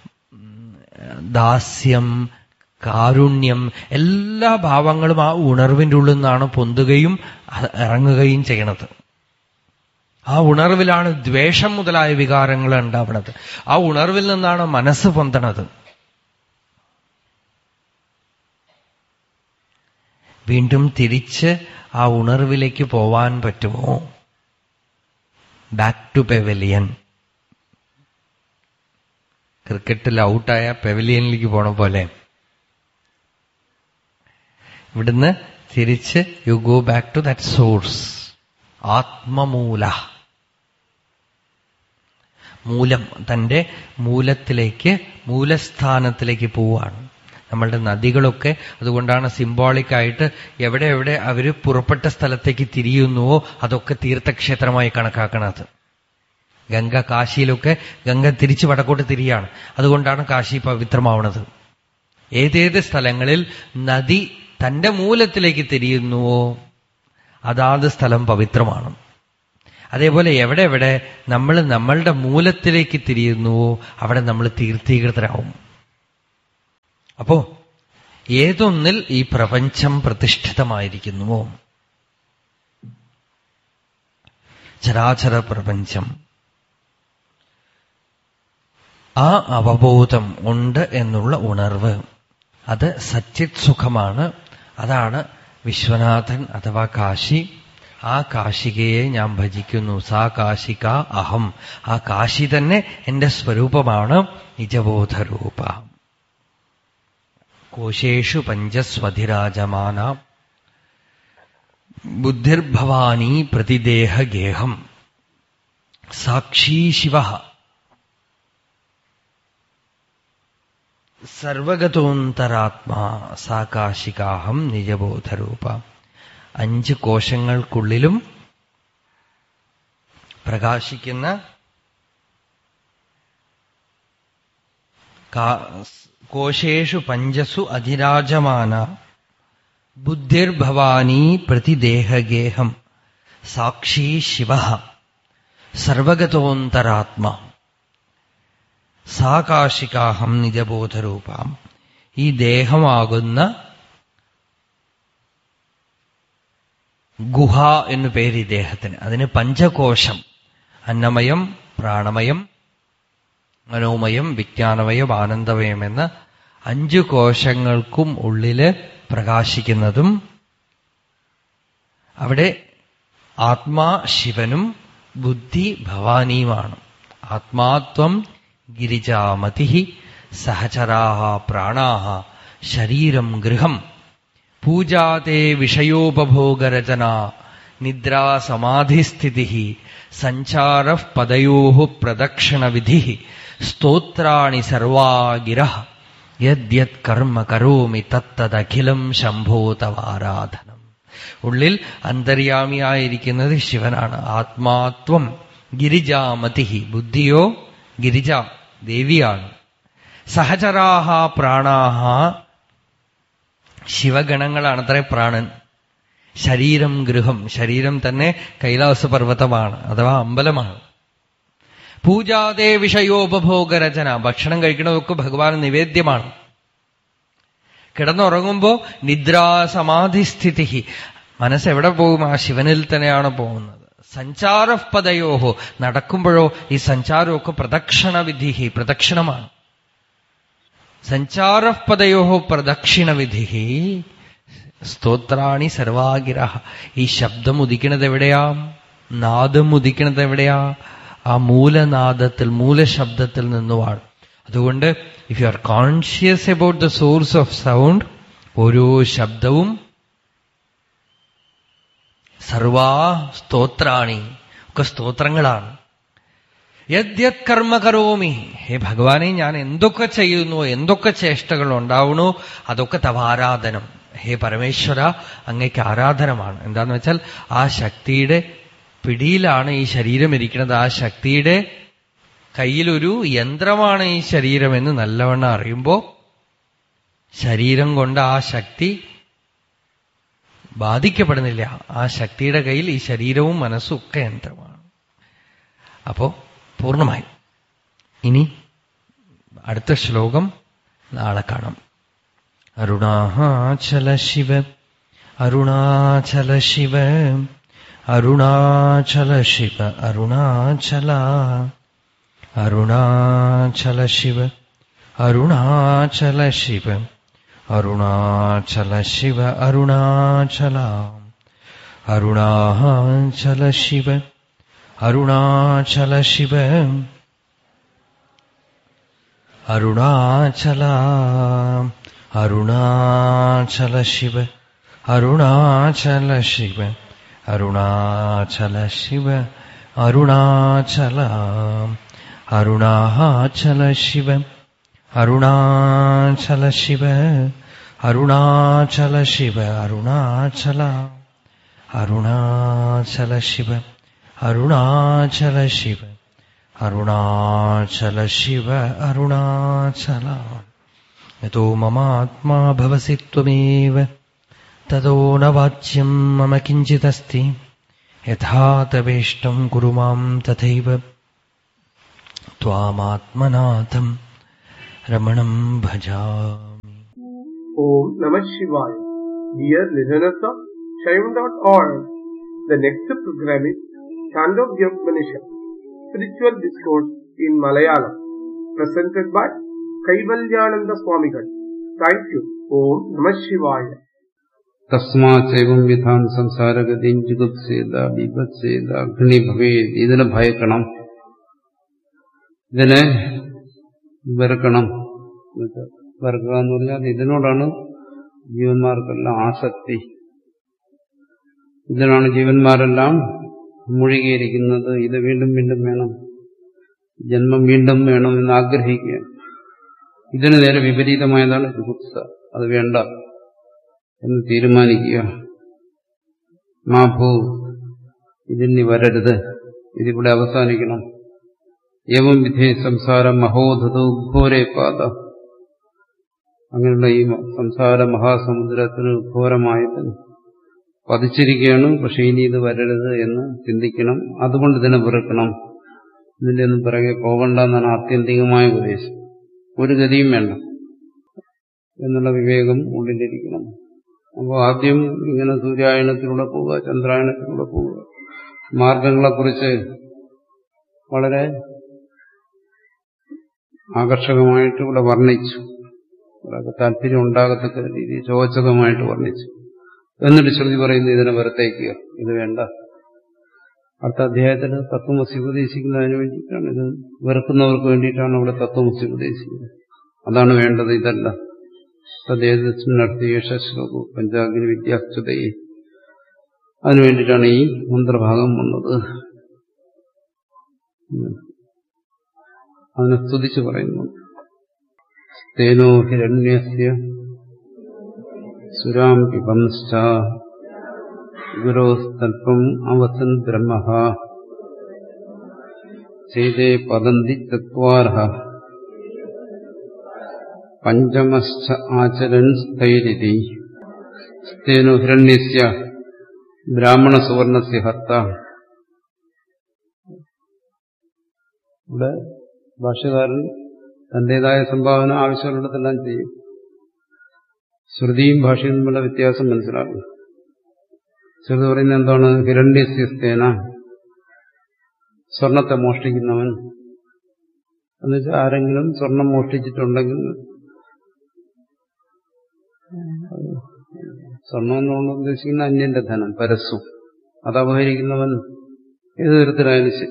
ദാസ്യം, കാരുണ്യം, എല്ലാ ഭാവങ്ങളും ആ ഉണർവിൻ്റെ ഉള്ളിൽ നിന്നാണ് പൊന്തുകയും ഇറങ്ങുകയും ചെയ്യണത്. ആ ഉണർവിലാണ് ദ്വേഷം മുതലായ വികാരങ്ങൾ ഉണ്ടാവുന്നത്. ആ ഉണർവിൽ നിന്നാണ് മനസ്സ് പൊന്തണത്. വീണ്ടും തിരിച്ച് ആ ഉണർവിലേക്ക് പോവാൻ പറ്റുമോ? Back to pavilion. ക്രിക്കറ്റിൽ ഔട്ടായ പെവലിയനിലേക്ക് പോണ പോലെ ഇവിടുന്ന് തിരിച്ച് you go back to that source. ആത്മമൂല, മൂലം, തന്റെ മൂലത്തിലേക്ക്, മൂലസ്ഥാനത്തിലേക്ക് പോവാണ്. നമ്മളുടെ നദികളൊക്കെ അതുകൊണ്ടാണ് സിംബോളിക്കായിട്ട് എവിടെ എവിടെ അവര് പുറപ്പെട്ട സ്ഥലത്തേക്ക് തിരിയുന്നുവോ അതൊക്കെ തീർത്ഥക്ഷേത്രമായി കണക്കാക്കണത്. ഗംഗ, കാശിയിലൊക്കെ ഗംഗ തിരിച്ച് വടക്കോട്ട് തിരിയാണ്. അതുകൊണ്ടാണ് കാശി പവിത്രമാവണത്. ഏതേത് സ്ഥലങ്ങളിൽ നദി തന്റെ മൂലത്തിലേക്ക് തിരിയുന്നുവോ അതാത് സ്ഥലം പവിത്രമാണ്. അതേപോലെ എവിടെ എവിടെ നമ്മൾ നമ്മളുടെ മൂലത്തിലേക്ക് തിരിയുന്നുവോ അവിടെ നമ്മൾ തീർത്ഥീകൃതരാവും. അപ്പോ ഏതൊന്നിൽ ഈ പ്രപഞ്ചം പ്രതിഷ്ഠിതമായിരിക്കുന്നുവോ, ചരാചര പ്രപഞ്ചം, ആ അവബോധം ഉണ്ട് എന്നുള്ള ഉണർവ്, അത് സച്ചിത് സുഖമാണ്. അതാണ് വിശ്വനാഥൻ അഥവാ കാശി. ആ കാശികയെ ഞാൻ ഭജിക്കുന്നു. സാ കാശിക അഹം. ആ കാശി തന്നെ എന്റെ സ്വരൂപമാണ്, നിജബോധരൂപ. കോശേഷു പഞ്ചസ്വധിരാജമാന ബുദ്ധിർഭവാനി പ്രതിദേഹഗേഹം സാക്ഷീ ശിവ സർവഗതോന്തരാത്മാ സാകാശികാഹം നിജബോധരൂപ. അഞ്ച് കോശങ്ങൾക്കുള്ളിലും പ്രകാശിക്കുന്ന കോശേഷു പഞ്ചസു അധിരാജമാന ബുദ്ധിർഭവാനി പ്രതിദേഹഗേഹം സാക്ഷി ശിവ സർവഗതോന്തരാത്മാ സാകാശികാഹം നിജബോധരൂപാം. ഈ ദേഹമാകുന്ന ഗുഹ എന്നു പേര് ഈ ദേഹത്തിന്. അതിന് പഞ്ചകോശം, അന്നമയം, പ്രാണമയം, മനോമയം, വിജ്ഞാനമയം, ആനന്ദമയം എന്ന അഞ്ചു കോശങ്ങൾക്കും ഉള്ളില് പ്രകാശിക്കുന്നതും, അവിടെ ആത്മാ ശിവനും ബുദ്ധി ഭവാനിയുമാണ്. ആത്മാത്വം ഗിരിജാമതി സഹചരാഹ പ്രാണാഹ ശരീരം ഗൃഹം പൂജാതേ വിഷയോപഭോഗരചന നിദ്രാസമാധിസ്ഥിതി സഞ്ചാരഃ പദയോഃ പ്രദക്ഷിണവിധി സ്തോത്രാണി സർവാ ഗിരഃ യദ്യത് കർമ്മ കരോമി തത്തദഖിലം ശംഭോ തവാരാധനം. ഉള്ളിൽ അന്തര്യാമിയായിരിക്കുന്നത് ശിവനാണ്. ആത്മാത്വം ഗിരിജാമതി, ബുദ്ധിയോ ഗിരിജ ദേവിയാണ്. സഹചരാഹ പ്രാണാഹ, ശിവഗണങ്ങളാണത്രേ പ്രാണൻ. ശരീരം ഗൃഹം, ശരീരം തന്നെ കൈലാസപർവ്വതമാണ് അഥവാ അമ്പലമാണ്. പൂജാതേ വിഷയോപഭോഗരചന, ഭക്ഷണം കഴിക്കണതൊക്കെ ഭഗവാൻ നിവേദ്യമാണ്. കിടന്നുറങ്ങുമ്പോ നിദ്രാസമാധിസ്ഥിതി, മനസ്സെവിടെ പോകും? ആ ശിവനിൽ തന്നെയാണ് പോകുന്നത്. സഞ്ചാരപദയോഹോ, നടക്കുമ്പോഴോ ഈ സഞ്ചാരമൊക്കെ പ്രദക്ഷിണവിധി, പ്രദക്ഷിണമാണ്. സഞ്ചാരപദയോഹോ പ്രദക്ഷിണവിധി സ്തോത്രാണി സർവാഗിര. ഈ ശബ്ദം ഉദിക്കണത് എവിടെയാ? നാദം ഉദിക്കണത് എവിടെയാ? ആ മൂലനാദത്തിൽ, മൂലശബ്ദത്തിൽ നിന്നുമാണ്. അതുകൊണ്ട് if you are conscious about the source of sound, ഓരോ ശബ്ദവും സർവാ സ്തോത്രാണി, ഒക്കെ സ്തോത്രങ്ങളാണ്. യദ്യത് കർമ്മ കരോമി, ഹേ ഭഗവാനെ ഞാൻ എന്തൊക്കെ ചെയ്യുന്നു, എന്തൊക്കെ ചേഷ്ടകൾ ഉണ്ടാവണോ അതൊക്കെ തവാരാധനം. ഹേ പരമേശ്വര, അങ്ങയ്ക്ക് ആരാധനമാണ്. എന്താന്ന് വെച്ചാൽ ആ ശക്തിയുടെ പിടിയിലാണ് ഈ ശരീരം ഇരിക്കുന്നത്. ആ ശക്തിയുടെ കയ്യിലൊരു യന്ത്രമാണ് ഈ ശരീരമെന്ന് നല്ലവണ്ണം അറിയുമ്പോ ശരീരം കൊണ്ട് ആ ശക്തി ബാധിക്കപ്പെടുന്നില്ല. ആ ശക്തിയുടെ കയ്യിൽ ഈ ശരീരവും മനസ്സും ഒക്കെ യന്ത്രമാണ്. അപ്പോ പൂർണ്ണമായി. ഇനി അടുത്ത ശ്ലോകം നാളെ കാണാം. അരുണാചല ശിവ അരുണാചല ശിവ അരുണാചല ശിവ അരുണാചല അരുണാചല ശിവ അരുണാചല ശിവ അരുണാചല ശിവ അരുണാചല അരുണാചല ശിവ അരുണാചല ശിവ അരുണാചല അരുണാചല ശിവ അരുണാചല ശിവ അരുണാചല ശിവ അരുണാചല അരുണാചല ശിവ അരുണാചല ശിവ അരുണാചല ശിവ അരുണാചല അരുണാചല ശിവ അരുണാചല ശിവ അരുണാചല ശിവ അരുണാചല. യതോ മമാത്മാ ഭവസി ത്വമേവ തതോ ന വാച്യം മമ കിഞ്ചിദസ്തി യഥാ തവേഷ്ടം കുരു മാം തഥൈവ ത്വാമാത്മനാഥം രമണം ഭജാമി. Om Namah Shivaya. Dear listeners of Shaivan dot org, the next program is Chandogya Upanishad, Spiritual Discourse in Malayalam, presented by Kaivalyananda Swamigal. Thank you. Om Namah Shivaya. തസ്മാചൈവം Vidhan സംസാരഗതിം ജുഗുപ്സേത ബിഭത്സേത അഗ്നി ഭവേത്. ഇതിനെ ഭയക്കണം, ഇതിനെ വെറുക്കണം. വെറുക്കുക എന്ന് പറഞ്ഞാൽ ഇതിനോടാണ് ജീവന്മാർക്കെല്ലാം ആസക്തി. ഇതിനാണ് ജീവന്മാരെല്ലാം മുഴുകിയിരിക്കുന്നത്. ഇത് വീണ്ടും വീണ്ടും വേണം, ജന്മം വീണ്ടും വേണം എന്ന് ആഗ്രഹിക്കുക. ഇതിന് നേരെ വിപരീതമായതാണ് ജുഗുപ്സ. അത് വേണ്ട എന്ന് തീരുമാനിക്കുക. മാഭൂ, ഇതിനി വരരുത്, ഇതിവിടെ അവസാനിക്കണം. ഏവം വിധേ സംസാരം മഹോധതു ഘോരേ പാത. അങ്ങനെയുള്ള ഈ സംസാര മഹാസമുദ്രത്തിന് ഘോരമായിട്ട് പതിച്ചിരിക്കുകയാണ്. പക്ഷെ ഇനി ഇത് വരരുത് എന്ന് ചിന്തിക്കണം. അതുകൊണ്ട് ഇതിനെ വെറുക്കണം. ഇതിന്റെ ഒന്നും പിറകെ പോകണ്ട എന്നാണ് ആത്യന്തികമായ ഉപദേശം. ഒരു ഗതിയും വേണ്ട എന്നുള്ള വിവേകം ഉള്ളിലിരിക്കണം. അപ്പോൾ ആദ്യം ഇങ്ങനെ സൂര്യായനത്തിലൂടെ പോവുക, ചന്ദ്രായനത്തിലൂടെ പോവുക, മാർഗങ്ങളെക്കുറിച്ച് വളരെ ആകർഷകമായിട്ട് ഇവിടെ വർണ്ണിച്ചു. ഒരാൾക്ക് താല്പര്യം ഉണ്ടാകത്തക്ക രീതി ചോദകമായിട്ട് വർണ്ണിച്ചു. എന്നിട്ട് ശ്രുതി പറയുന്നു ഇതിനെ വെറുത്തേക്കുക, ഇത് വേണ്ട. അടുത്ത അധ്യായത്തിൽ തത്വമസി ഉപദേശിക്കുന്നതിന് വേണ്ടിയിട്ടാണ്, ഇത് വെറുക്കുന്നവർക്ക് വേണ്ടിയിട്ടാണ് അവിടെ തത്വമസി ഉപദേശിക്കുന്നത്. അതാണ് വേണ്ടത്, ഇതല്ല. തദ്ദേതസ്മിന്നർത്ഥേഷ ശ്ലോകോ പഞ്ചാഗ്നി വിദ്യാസ്തുതയെ, അതിനു വേണ്ടിയിട്ടാണ് ഈ മന്ത്രഭാഗം വന്നത്. അതിനെ സ്തുതിച്ച് പറയുന്നു. തേനോ ഹിരണ്യസ്യ സുരാം പിബംശ്ച ഗുരോസ്തൽപം അവസൻ ബ്രഹ്മഃ ചേതേ പതന്തി ചത്വാരഃ പഞ്ചമശ്ച ആചരൻ സ്ഥൈരിതി തേനോ ഹിരണ്യസ്യ ബ്രാഹ്മണ സുവർണസ്യ ഹർത്ത. ഇവിടെ ഭാഷ്യകാരൻ തന്റേതായ സംഭാവന ആവശ്യമുള്ളിടത്തെല്ലാം ചെയ്യും. ശ്രുതിയും ഭാഷയും തമ്മിലുള്ള വ്യത്യാസം മനസ്സിലാക്കും. ശ്രുതി പറയുന്നത് എന്താണ്? ഹിരണ്യസ്യസ്തേന, സ്വർണത്തെ മോഷ്ടിക്കുന്നവൻ എന്നുവെച്ചാൽ ആരെങ്കിലും സ്വർണം മോഷ്ടിച്ചിട്ടുണ്ടെങ്കിൽ, സ്വർണം എന്നുകൊണ്ട് ഉദ്ദേശിക്കുന്ന അന്യന്റെ ധനം, പരസ്സു, അത് അപഹരിക്കുന്നവൻ ഏതു തരത്തിലായാലും ശരി,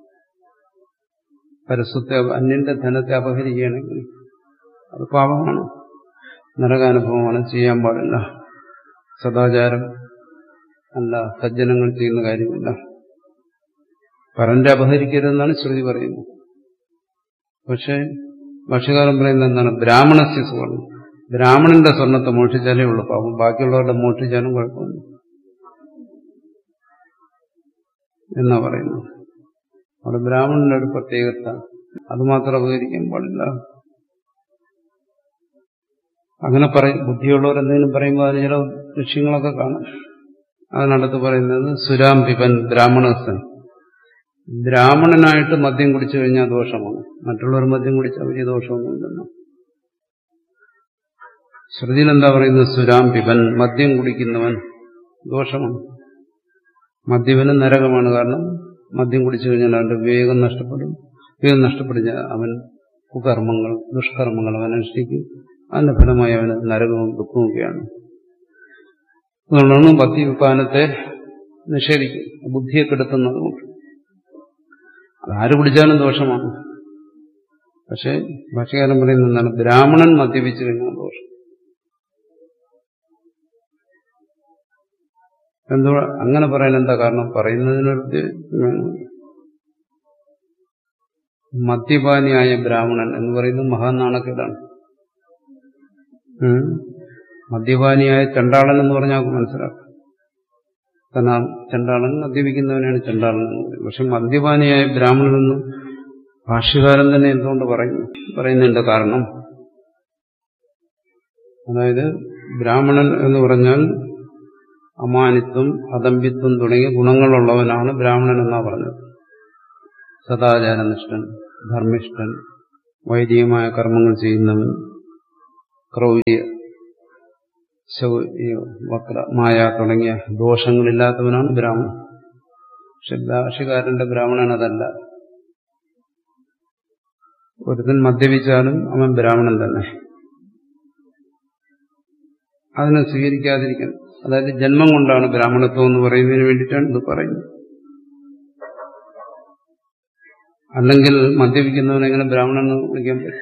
പരസ്യത്തെ അന്യന്റെ ധനത്തെ അപഹരിക്കുകയാണെങ്കിൽ അത് പാപമാണ്, നരകാനുഭവമാണ്, ചെയ്യാൻ പാടില്ല. സദാചാരം അല്ല, സജ്ജനങ്ങൾ ചെയ്യുന്ന കാര്യമല്ല. പരന്റെ അപഹരിക്കരുതെന്നാണ് ശ്രുതി പറയുന്നത്. പക്ഷെ ഭാഷ്യകാരൻ പറയുന്നത് എന്താണ്? ബ്രാഹ്മണസ്യ സുവർണം, ബ്രാഹ്മണന്റെ സ്വർണത്തെ മോഷ്ടിച്ചാലേ ഉള്ളൂ പാപം, ബാക്കിയുള്ളവരുടെ മോഷ്ടിച്ചാലും കുഴപ്പമില്ല എന്നാ പറയുന്നത്. അവിടെ ബ്രാഹ്മണന്റെ ഒരു പ്രത്യേകത, അതുമാത്രം അപഹരിക്കാൻ പാടില്ല. അങ്ങനെ പറയും ബുദ്ധിയുള്ളവരെന്തെങ്കിലും പറയുമ്പോൾ അതിന് ചില ലക്ഷ്യങ്ങളൊക്കെ കാണും. അതിനടുത്ത് പറയുന്നത് സുരാം പിബൻ ബ്രാഹ്മണസൻ, ബ്രാഹ്മണനായിട്ട് മദ്യം കുടിച്ചു കഴിഞ്ഞാൽ ദോഷമാണ്, മറ്റുള്ളവർ മദ്യം കുടിച്ചാൽ വലിയ ദോഷമൊന്നുമില്ലെന്ന്. ശ്രുതിയിൽ എന്താ പറയുന്നത്? സുരാം പിബൻ, മദ്യം കുടിക്കുന്നവൻ ദോഷമാണ്, മദ്യപന് നരകമാണ്. കാരണം മദ്യം കുടിച്ചു കഴിഞ്ഞാൽ അവന്റെ വിവേകം നഷ്ടപ്പെടും. വിവേകം നഷ്ടപ്പെടുന്ന അവൻ കുകർമ്മങ്ങൾ, ദുഷ്കർമ്മങ്ങൾ അവൻ അനുഷ്ഠിക്കും. അതിന്റെ ഫലമായി അവന് നരകവും ദുഃഖവുമൊക്കെയാണ്. അതുകൊണ്ടാണ് മദ്യപാനത്തെ നിഷേധിക്കും, ബുദ്ധിയെ കെടുത്തുന്നതുകൊണ്ട്. അതാര് കുടിച്ചാലും ദോഷമാണ്. പക്ഷെ ഭാഷ്യകാരൻ പറയുന്നത് എന്താണ്? ബ്രാഹ്മണൻ മദ്യപിച്ചു കഴിഞ്ഞാൽ ദോഷം. എന്തോ അങ്ങനെ പറയാൻ എന്താ കാരണം? പറയുന്നതിനൊരു മദ്യപാനിയായ ബ്രാഹ്മണൻ എന്ന് പറയുന്നത് മഹാനാണക്കേടാണ്. മദ്യപാനിയായ ചണ്ടാളൻ എന്ന് പറഞ്ഞാൽ മനസ്സിലാക്കും. കാരണം ചണ്ടാളൻ മദ്യപിക്കുന്നവനാണ് ചണ്ടാളൻ എന്ന് പറയും. പക്ഷെ മദ്യപാനിയായ ബ്രാഹ്മണനെന്ന് ഭാഷ്യകാരൻ തന്നെ എന്തുകൊണ്ട് പറയുന്നു പറയുന്നുണ്ട് കാരണം, അതായത് ബ്രാഹ്മണൻ എന്ന് പറഞ്ഞാൽ അമാനിത്വം, അദമ്പിത്വം തുടങ്ങിയ ഗുണങ്ങളുള്ളവനാണ് ബ്രാഹ്മണൻ എന്നാ പറഞ്ഞത്. സദാചാരനിഷ്ഠൻ, ധർമ്മിഷ്ഠൻ, വൈദികമായ കർമ്മങ്ങൾ ചെയ്യുന്നവൻ, ക്രൗര്യ, ശൗര്യ, വക്ര, മായ തുടങ്ങിയ ദോഷങ്ങളില്ലാത്തവനാണ് ബ്രാഹ്മണൻ. പക്ഷെ ഭാഷ്യകാരന്റെ ബ്രാഹ്മണൻ അതല്ല. ഒരുത്തൻ മദ്യപിച്ചാലും അവൻ ബ്രാഹ്മണൻ തന്നെ. അതിനെ സ്വീകരിക്കാതിരിക്കണം. അതായത് ജന്മം കൊണ്ടാണ് ബ്രാഹ്മണത്വം എന്ന് പറയുന്നതിന് വേണ്ടിയിട്ടാണ് ഇത് പറയുന്നത്. അല്ലെങ്കിൽ മദ്യപിക്കുന്നവൻ എങ്ങനെ ബ്രാഹ്മണൻ എന്ന് വിളിക്കാൻ പറ്റും?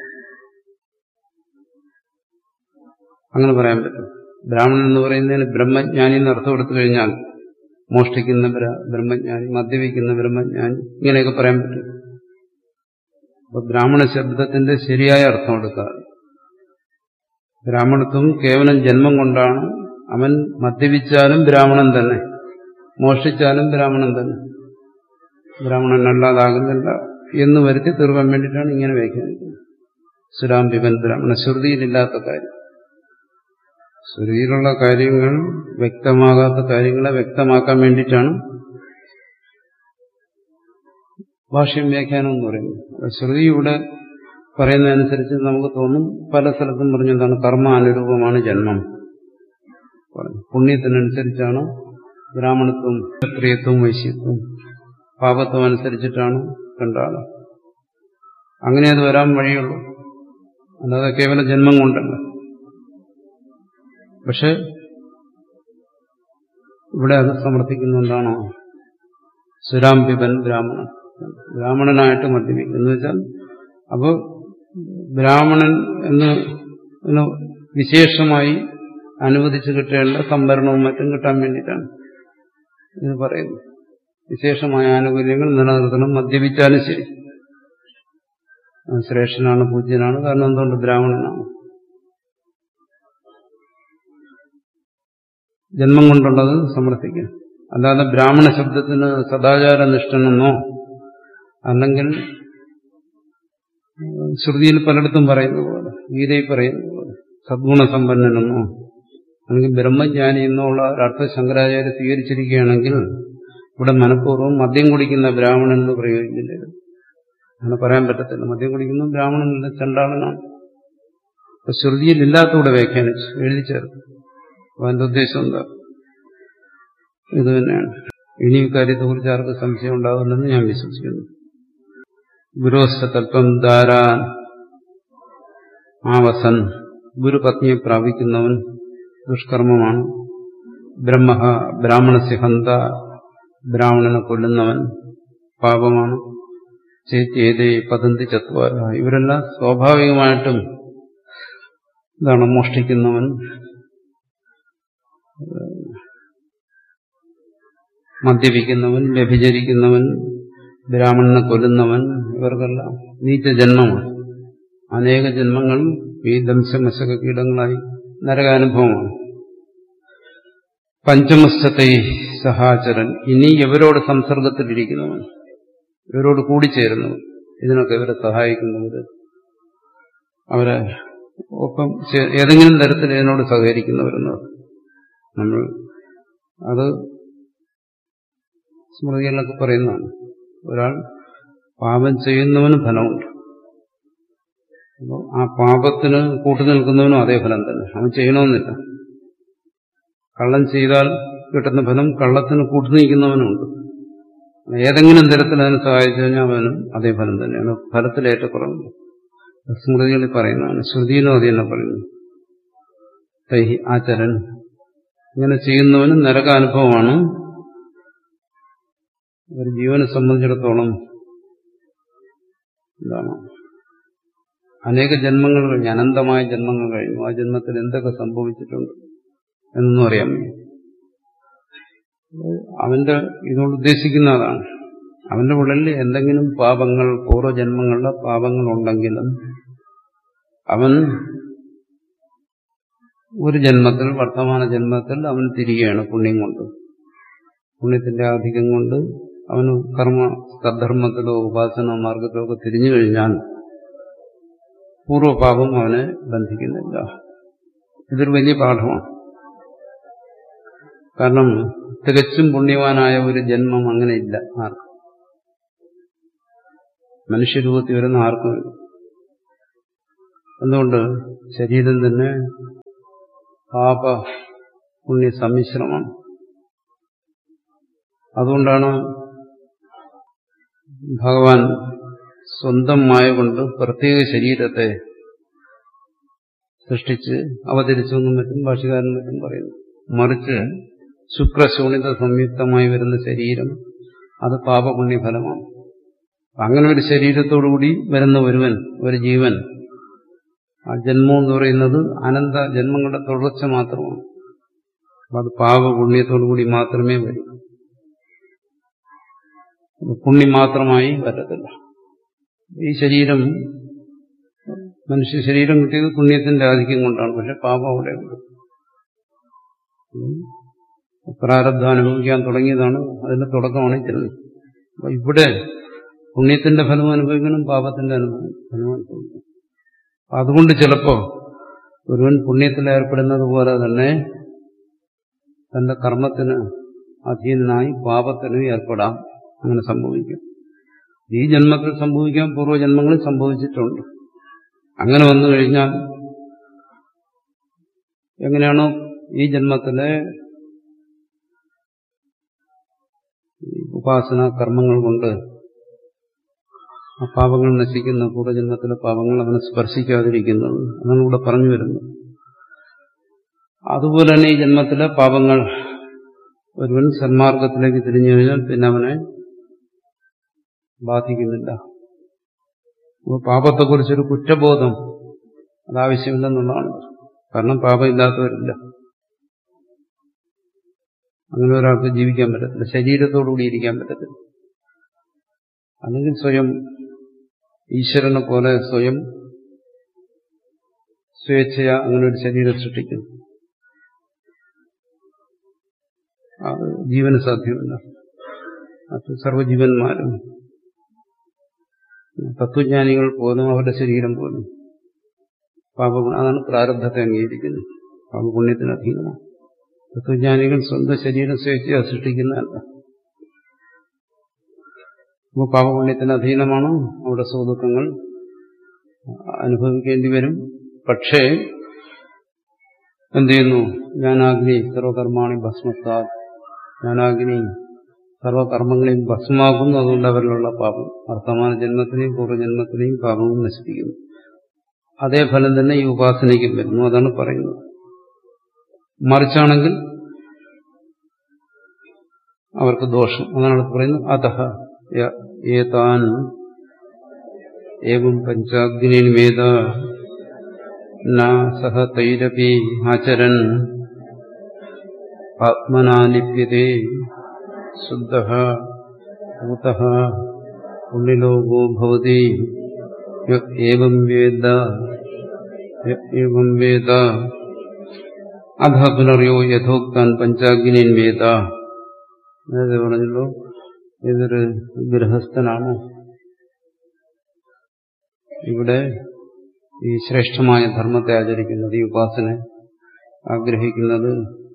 അങ്ങനെ പറയാൻ പറ്റും. ബ്രാഹ്മണൻ എന്ന് പറയുന്നതിന് ബ്രഹ്മജ്ഞാനി എന്ന് അർത്ഥം എടുത്തു കഴിഞ്ഞാൽ മോഷ്ടിക്കുന്ന ബ്രഹ്മജ്ഞാനി, മദ്യപിക്കുന്ന ബ്രഹ്മജ്ഞാനി, ഇങ്ങനെയൊക്കെ പറയാൻ പറ്റും. അപ്പൊ ബ്രാഹ്മണ ശബ്ദത്തിന്റെ ശരിയായ അർത്ഥം എടുക്കാറ് ബ്രാഹ്മണത്വം കേവലം ജന്മം കൊണ്ടാണ്. അവൻ മദ്യപിച്ചാലും ബ്രാഹ്മണൻ തന്നെ, മോഷ്ടിച്ചാലും ബ്രാഹ്മണൻ തന്നെ, ബ്രാഹ്മണൻ അല്ലാതാകുന്നില്ല എന്ന് വരുത്തി തീർക്കാൻ വേണ്ടിയിട്ടാണ് ഇങ്ങനെ വ്യാഖ്യാനിക്കുന്നത്. സുരാം പിബൻ ബ്രാഹ്മണ, ശ്രുതിയിലില്ലാത്ത കാര്യം, ശ്രുതിയിലുള്ള കാര്യങ്ങൾ വ്യക്തമാകാത്ത കാര്യങ്ങളെ വ്യക്തമാക്കാൻ വേണ്ടിയിട്ടാണ് ഭാഷ്യം വ്യാഖ്യാനം എന്ന് പറയുന്നത്. ശ്രുതിയുടെ പറയുന്നതനുസരിച്ച് നമുക്ക് തോന്നും പല സ്ഥലത്തും പറഞ്ഞെന്താണ് കർമാനുരൂപമാണ് ജന്മം. പുണ്യത്തിനനുസരിച്ചാണ് ബ്രാഹ്മണത്വം, ക്ഷത്രിയത്വം, വൈശ്യത്വം, പാപത്വം അനുസരിച്ചിട്ടാണ് രണ്ടാള്. അങ്ങനെ അത് വരാൻ വഴിയുള്ളൂ, അല്ലാതെ കേവല ജന്മം കൊണ്ടല്ല. പക്ഷെ ഇവിടെ അത് സമർത്ഥിക്കുന്ന എന്താണോ സുരാംബിബൻ ബ്രാഹ്മണൻ, ബ്രാഹ്മണനായിട്ട് മദ്യപിക്കും എന്ന് വെച്ചാൽ അപ്പോൾ ബ്രാഹ്മണൻ എന്ന് വിശേഷമായി അനുവദിച്ചു കിട്ടേണ്ട സംവരണവും മറ്റും കിട്ടാൻ വേണ്ടിയിട്ടാണ് ഇത് പറയുന്നത്. വിശേഷമായ ആനുകൂല്യങ്ങൾ നിലനിർത്തണം, മദ്യപിച്ചാലും ശരി. ശ്രേഷ്ഠനാണ്, പൂജ്യനാണ്. കാരണം എന്തുകൊണ്ട്? ബ്രാഹ്മണനാണ്. ജന്മം കൊണ്ടുള്ളത് സമർത്ഥിക്കും. അല്ലാതെ ബ്രാഹ്മണ ശബ്ദത്തിന് സദാചാരനിഷ്ഠനെന്നോ അല്ലെങ്കിൽ ശ്രുതിയിൽ പലയിടത്തും പറയുന്നത് പോലെ, ഗീതയിൽ പറയുന്നത് പോലെ സദ്ഗുണസമ്പന്നനെന്നോ അല്ലെങ്കിൽ ബ്രഹ്മജ്ഞാനി എന്നോ ഉള്ള ഒരർത്ഥം ശങ്കരാചാര്യ സ്വീകരിച്ചിരിക്കുകയാണെങ്കിൽ ഇവിടെ മനഃപൂർവ്വം മദ്യം കുടിക്കുന്ന ബ്രാഹ്മണൻ എന്ന് പ്രയോഗിക്കില്ല. അങ്ങനെ പറയാൻ പറ്റത്തില്ല. മദ്യം കുടിക്കുന്ന ബ്രാഹ്മണനല്ല, ചണ്ടാളനാണ്. അപ്പൊ ശ്രുതിയിൽ ഇല്ലാത്തൂടെ വ്യാഖ്യാനിച്ചു എഴുതി ചേർത്ത്. അപ്പൊ അതിന്റെ ഉദ്ദേശം എന്താ? ഇത് തന്നെയാണ്. ഇനി ഇക്കാര്യത്തെക്കുറിച്ച് ആർക്ക് സംശയം ഉണ്ടാവില്ലെന്ന് ഞാൻ വിശ്വസിക്കുന്നു. ഗുരുവസ്ഥതൽപ്പം ധാരാൻ ആവസൻ, ഗുരുപത്നിയെ പ്രാപിക്കുന്നവൻ ദുഷ്കർമ്മമാണ്. ബ്രഹ്മ ബ്രാഹ്മണസ്യ ഹന്ത, ബ്രാഹ്മണനെ കൊല്ലുന്നവൻ പാപമാണ്. ചേതേ പതന്തി ചത്വാര, ഇവരെല്ലാം സ്വാഭാവികമായിട്ടും ഇതാണ് മോഷ്ടിക്കുന്നവൻ, മദ്യപിക്കുന്നവൻ, വ്യഭിചരിക്കുന്നവൻ, ബ്രാഹ്മണനെ കൊല്ലുന്നവൻ, ഇവർക്കെല്ലാം നീച്ച ജന്മമാണ്. അനേക ജന്മങ്ങൾ ഈ ദംശമശക കീടങ്ങളായി നരകാനുഭവമാണ്. പഞ്ചമസ്ഥത്തെ സഹാചരൻ, ഇനി ഇവരോട് സംസർഗത്തിലിരിക്കുന്നവൻ, ഇവരോട് കൂടിച്ചേരുന്നവൻ, ഇതിനൊക്കെ ഇവരെ സഹായിക്കുന്നവര്, അവരെ ഒപ്പം ഏതെങ്കിലും തരത്തിൽ ഇതിനോട് സഹകരിക്കുന്നവരെന്നത് നമ്മൾ അത് സ്മൃതികളിലൊക്കെ പറയുന്നതാണ്. ഒരാൾ പാപം ചെയ്യുന്നവന് ഫലമുണ്ട്. അപ്പോൾ ആ പാപത്തിന് കൂട്ടുനിൽക്കുന്നവനും അതേ ഫലം തന്നെ. അവൻ ചെയ്യണമെന്നില്ല. കള്ളം ചെയ്താൽ കിട്ടുന്ന ഫലം കള്ളത്തിന് കൂട്ടുനിൽക്കുന്നവനുണ്ട്. ഏതെങ്കിലും തരത്തിൽ അതിനെ സഹായിച്ചു കഴിഞ്ഞാൽ അവനും അതേ ഫലം തന്നെയാണ്. ഫലത്തിലേറ്റക്കുറവുണ്ട്. സ്മൃതികളിൽ പറയുന്നതാണ്. ശ്രുതിയിലും അത് തന്നെ പറയുന്നു. തൈഹി ആചരൻ, ഇങ്ങനെ ചെയ്യുന്നവന് നരകാനുഭവമാണ്. ഒരു ജീവനെ സംബന്ധിച്ചിടത്തോളം എന്താണ്, അനേക ജന്മങ്ങൾ കഴിഞ്ഞു, അനന്തമായ ജന്മങ്ങൾ കഴിഞ്ഞു. ആ ജന്മത്തിൽ എന്തൊക്കെ സംഭവിച്ചിട്ടുണ്ട് എന്നൊന്നും അറിയാൻ വയ്യ. അവന്റെ ഇതുകൊണ്ട് ഉദ്ദേശിക്കുന്ന അതാണ്. അവന്റെ ഉള്ളിൽ എന്തെങ്കിലും പാപങ്ങൾ, പൂർവ്വജന്മങ്ങളിലെ പാപങ്ങൾ ഉണ്ടെങ്കിലും അവൻ ഒരു ജന്മത്തിൽ, വർത്തമാന ജന്മത്തിൽ അവൻ തിരികെയാണ് പുണ്യം കൊണ്ട്. പുണ്യത്തിന്റെ ആധിക്യം കൊണ്ട് അവന് കർമ്മ സദ്ധർമ്മത്തിലോ ഉപാസന മാർഗത്തിലോ ഒക്കെ തിരിഞ്ഞു കഴിഞ്ഞാൽ പൂർവ്വപാപം അവനെ ബന്ധിക്കുന്നില്ല. ഇതൊരു വലിയ പാഠമാണ്. കാരണം തികച്ചും പുണ്യവാനായ ഒരു ജന്മം അങ്ങനെ ഇല്ല ആർക്കും. മനുഷ്യരൂപത്തിൽ വരുന്ന ആർക്കുമില്ല. എന്തുകൊണ്ട്? ശരീരം തന്നെ പാപ പുണ്യ സമ്മിശ്രമാണ്. അതുകൊണ്ടാണ് ഭഗവാൻ സ്വന്തം മായ കൊണ്ട് പ്രത്യേക ശരീരത്തെ സൃഷ്ടിച്ച് അവതരിച്ചു എന്നും മറ്റും ഭാഷകാരൻ മറ്റും പറയുന്നു. മറിച്ച് ശുക്രശോണിത സംയുക്തമായി വരുന്ന ശരീരം അത് പാപപുണ്യഫലമാണ്. അങ്ങനെ ഒരു ശരീരത്തോടുകൂടി വരുന്ന ഒരുവൻ, ഒരു ജീവൻ, ആ ജന്മം എന്ന് പറയുന്നത് അനന്ത ജന്മങ്ങളുടെ തുടർച്ച മാത്രമാണ്. അത് പാപപുണ്യത്തോടുകൂടി മാത്രമേ വരൂ. പുണ്യം മാത്രമായി വരത്തില്ല. ഈ ശരീരം, മനുഷ്യ ശരീരം കിട്ടിയത് പുണ്യത്തിന്റെ ആധിക്യം കൊണ്ടാണ്. പക്ഷെ പാപം അവിടെയുണ്ട്. പ്രാരബ്ധം അനുഭവിക്കാൻ തുടങ്ങിയതാണ്, അതിന്റെ തുടക്കമാണ് ജന്മം. അപ്പൊ ഇവിടെ പുണ്യത്തിന്റെ ഫലം അനുഭവിക്കണം, പാപത്തിന്റെ അനുഭവം ഫലം അനുഭവിക്കണം. അതുകൊണ്ട് ചിലപ്പോ ഒരുവൻ പുണ്യത്തിൽ ഏർപ്പെടുന്നത് പോലെ തന്നെ തന്റെ കർമ്മത്തിന് അധീനനായി പാപത്തിന് ഏർപ്പെടാം. അങ്ങനെ സംഭവിക്കും. ഈ ജന്മത്തിൽ സംഭവിക്കാൻ പൂർവ്വജന്മങ്ങളിൽ സംഭവിച്ചിട്ടുണ്ട്. അങ്ങനെ വന്നു കഴിഞ്ഞാൽ എങ്ങനെയാണോ ഈ ജന്മത്തിലെ ഉപാസന കർമ്മങ്ങൾ കൊണ്ട് ആ പാപങ്ങൾ നശിക്കുന്ന, പൂർവ്വജന്മത്തിലെ പാപങ്ങൾ അവനെ സ്പർശിക്കാതിരിക്കുന്നത്, അതാണ് ഇവിടെ പറഞ്ഞു വരുന്നത്. അതുപോലെ തന്നെ ഈ ജന്മത്തിലെ പാപങ്ങൾ ഒരുവൻ സന്മാർഗത്തിലേക്ക് തിരിഞ്ഞു കഴിഞ്ഞാൽ പിന്നെ അവനെ ബാധിക്കുന്നില്ല. അപ്പോൾ പാപത്തെക്കുറിച്ചൊരു കുറ്റബോധം അതാവശ്യമില്ലെന്നുള്ളതാണ്. കാരണം പാപമില്ലാത്തവരില്ല. അങ്ങനെ ഒരാൾക്ക് ജീവിക്കാൻ പറ്റത്തില്ല, ശരീരത്തോടുകൂടി ഇരിക്കാൻ പറ്റത്തില്ല. അല്ലെങ്കിൽ സ്വയം ഈശ്വരനെ പോലെ സ്വയം സ്വേച്ഛയ അങ്ങനെ ഒരു ശരീരം സൃഷ്ടിക്കുന്നു. അത് ജീവന് സാധ്യമല്ല. അത് സർവ്വജീവന്മാരും തത്വജ്ഞാനികൾ പോലും അവരുടെ ശരീരം പോലും പാപഗുണം, അതാണ് പ്രാരബ്ധത്തെ അംഗീകരിക്കുന്നത്. പാപപുണ്യത്തിന് അധീനമാണ്. തത്വജ്ഞാനികൾ സ്വന്തം ശരീരം സ്വേച്ഛയ സൃഷ്ടിക്കുന്നതല്ല. അപ്പോൾ പാപപുണ്യത്തിന് അധീനമാണ്. അവിടെ സുഖദുഃഖങ്ങൾ അനുഭവിക്കേണ്ടി വരും. പക്ഷേ എന്ത് ചെയ്യുന്നു? ജ്ഞാനാഗ്നി സർവകർമാണി ഭസ്മത്താ, ജ്ഞാനാഗ്നി സർവകർമ്മങ്ങളെയും ഭസ്മാക്കുന്നു. അതുകൊണ്ട് അവരിലുള്ള പാപം വർത്തമാന ജന്മത്തിനെയും പൂർവ്വജന്മത്തിനെയും പാപവും നശിപ്പിക്കുന്നു. അതേ ഫലം തന്നെ ഈ ഉപാസനയ്ക്കും വരുന്നു. അതാണ് പറയുന്നത്. മറിച്ചാണെങ്കിൽ അവർക്ക് ദോഷം. അതാണ് പറയുന്നത്. അതഹ ഏതാൻ ഏവം പഞ്ചാഗ്നിൻ വേദ ന സഹ തൈരപി ആചരൻ ആത്മനാലിപ്യതേ ശുദ്ധഃ ഭൂതഃ പുണ്യലോകോ ഭവതി ഏവം വേദ ഏവം വേദ അധ പുനർയോ യഥോക്താൻ പഞ്ചാഗ്നിൻ വേദ. നേരത്തെ പറഞ്ഞല്ലോ, ഇതൊരു ഗൃഹസ്ഥനാണ് ഇവിടെ ഈ ശ്രേഷ്ഠമായ ധർമ്മത്തെ ആചരിക്കുന്നത്, ഈ ഉപാസന ആഗ്രഹിക്കുന്നത്.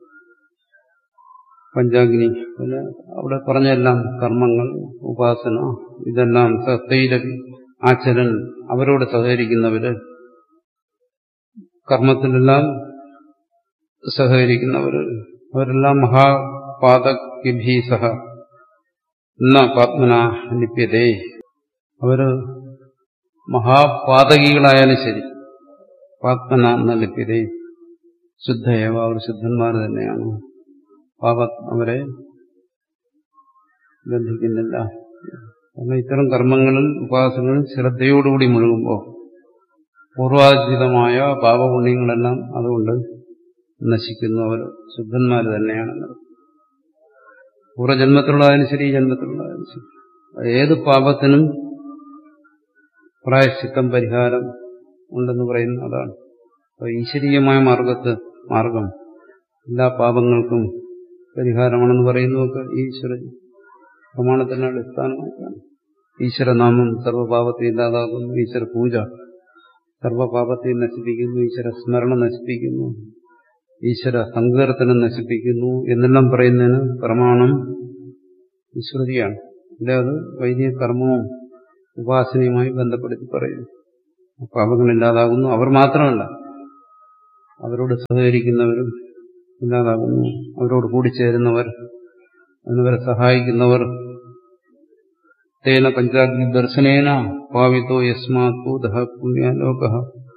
പഞ്ചാഗ്നി പിന്നെ അവിടെ പറഞ്ഞെല്ലാം കർമ്മങ്ങൾ, ഉപാസന, ഇതെല്ലാം സത്തൈര ആചരൻ, അവരോട് സഹകരിക്കുന്നവര്, കർമ്മത്തിലെല്ലാം സഹകരിക്കുന്നവര്, അവരെല്ലാം മഹാപാതകഭീ സഹ ന പാത്മന ലിപ്യതേ. അവര് മഹാപാതകികളായാലും ശരി, പാത്മന എന്ന ലിപ്യതേ ശുദ്ധയേവ, അവർ ശുദ്ധന്മാർ തന്നെയാണ്. പാപ അവരെ ബന്ധിക്കുന്നില്ല. കാരണം ഇത്തരം കർമ്മങ്ങളിൽ ഉപാസനകളിൽ ശ്രദ്ധയോടുകൂടി മുഴുകുമ്പോൾ പൂർവാർജിതമായ പാപപുണ്യങ്ങളെല്ലാം അതുകൊണ്ട് നശിക്കുന്നു. അവർ ശുദ്ധന്മാർ തന്നെയാണ്. പൂർവ്വജന്മത്തിലുള്ളതായാലും ശരി, ജന്മത്തിലുള്ളതായാലും ശരി, ഏത് പാപത്തിനും പ്രായശ്ചിത്തം, പരിഹാരം ഉണ്ടെന്ന് പറയുന്ന അതാണ്. അപ്പോൾ ഈശ്വരീയമായ മാർഗത്ത് മാർഗം എല്ലാ പാപങ്ങൾക്കും പരിഹാരമാണെന്ന് പറയുന്നതൊക്കെ ഈശ്വര പ്രമാണത്തിന് അടിസ്ഥാനമായിട്ടാണ്. ഈശ്വരനാമം സർവ്വപാപത്തെ ഇല്ലാതാകുന്നു, ഈശ്വര പൂജ സർവ്വപാപത്തെ നശിപ്പിക്കുന്നു, ഈശ്വര സ്മരണ നശിപ്പിക്കുന്നു, ഈശ്വര സങ്കീർത്തനം നശിപ്പിക്കുന്നു എന്നെല്ലാം പറയുന്നതിന് പ്രമാണം ഈശ്വരിയാണ്. ഇവിടെ അത് വൈദിക കർമ്മവും ഉപാസനയുമായി ബന്ധപ്പെടുത്തി പറയുന്നു. പാപങ്ങളില്ലാതാകുന്നു. അവർ മാത്രമല്ല, അവരോട് സഹകരിക്കുന്നവരും ഇല്ലാതാകുന്നു. അവരോട് കൂടിച്ചേരുന്നവർ, അതിനവരെ സഹായിക്കുന്നവർ. തേന പഞ്ചാഗ്നി ദർശനേന പാവിതോ യസ്മാത് ഭൂതഃ പുണ്യലോകഃ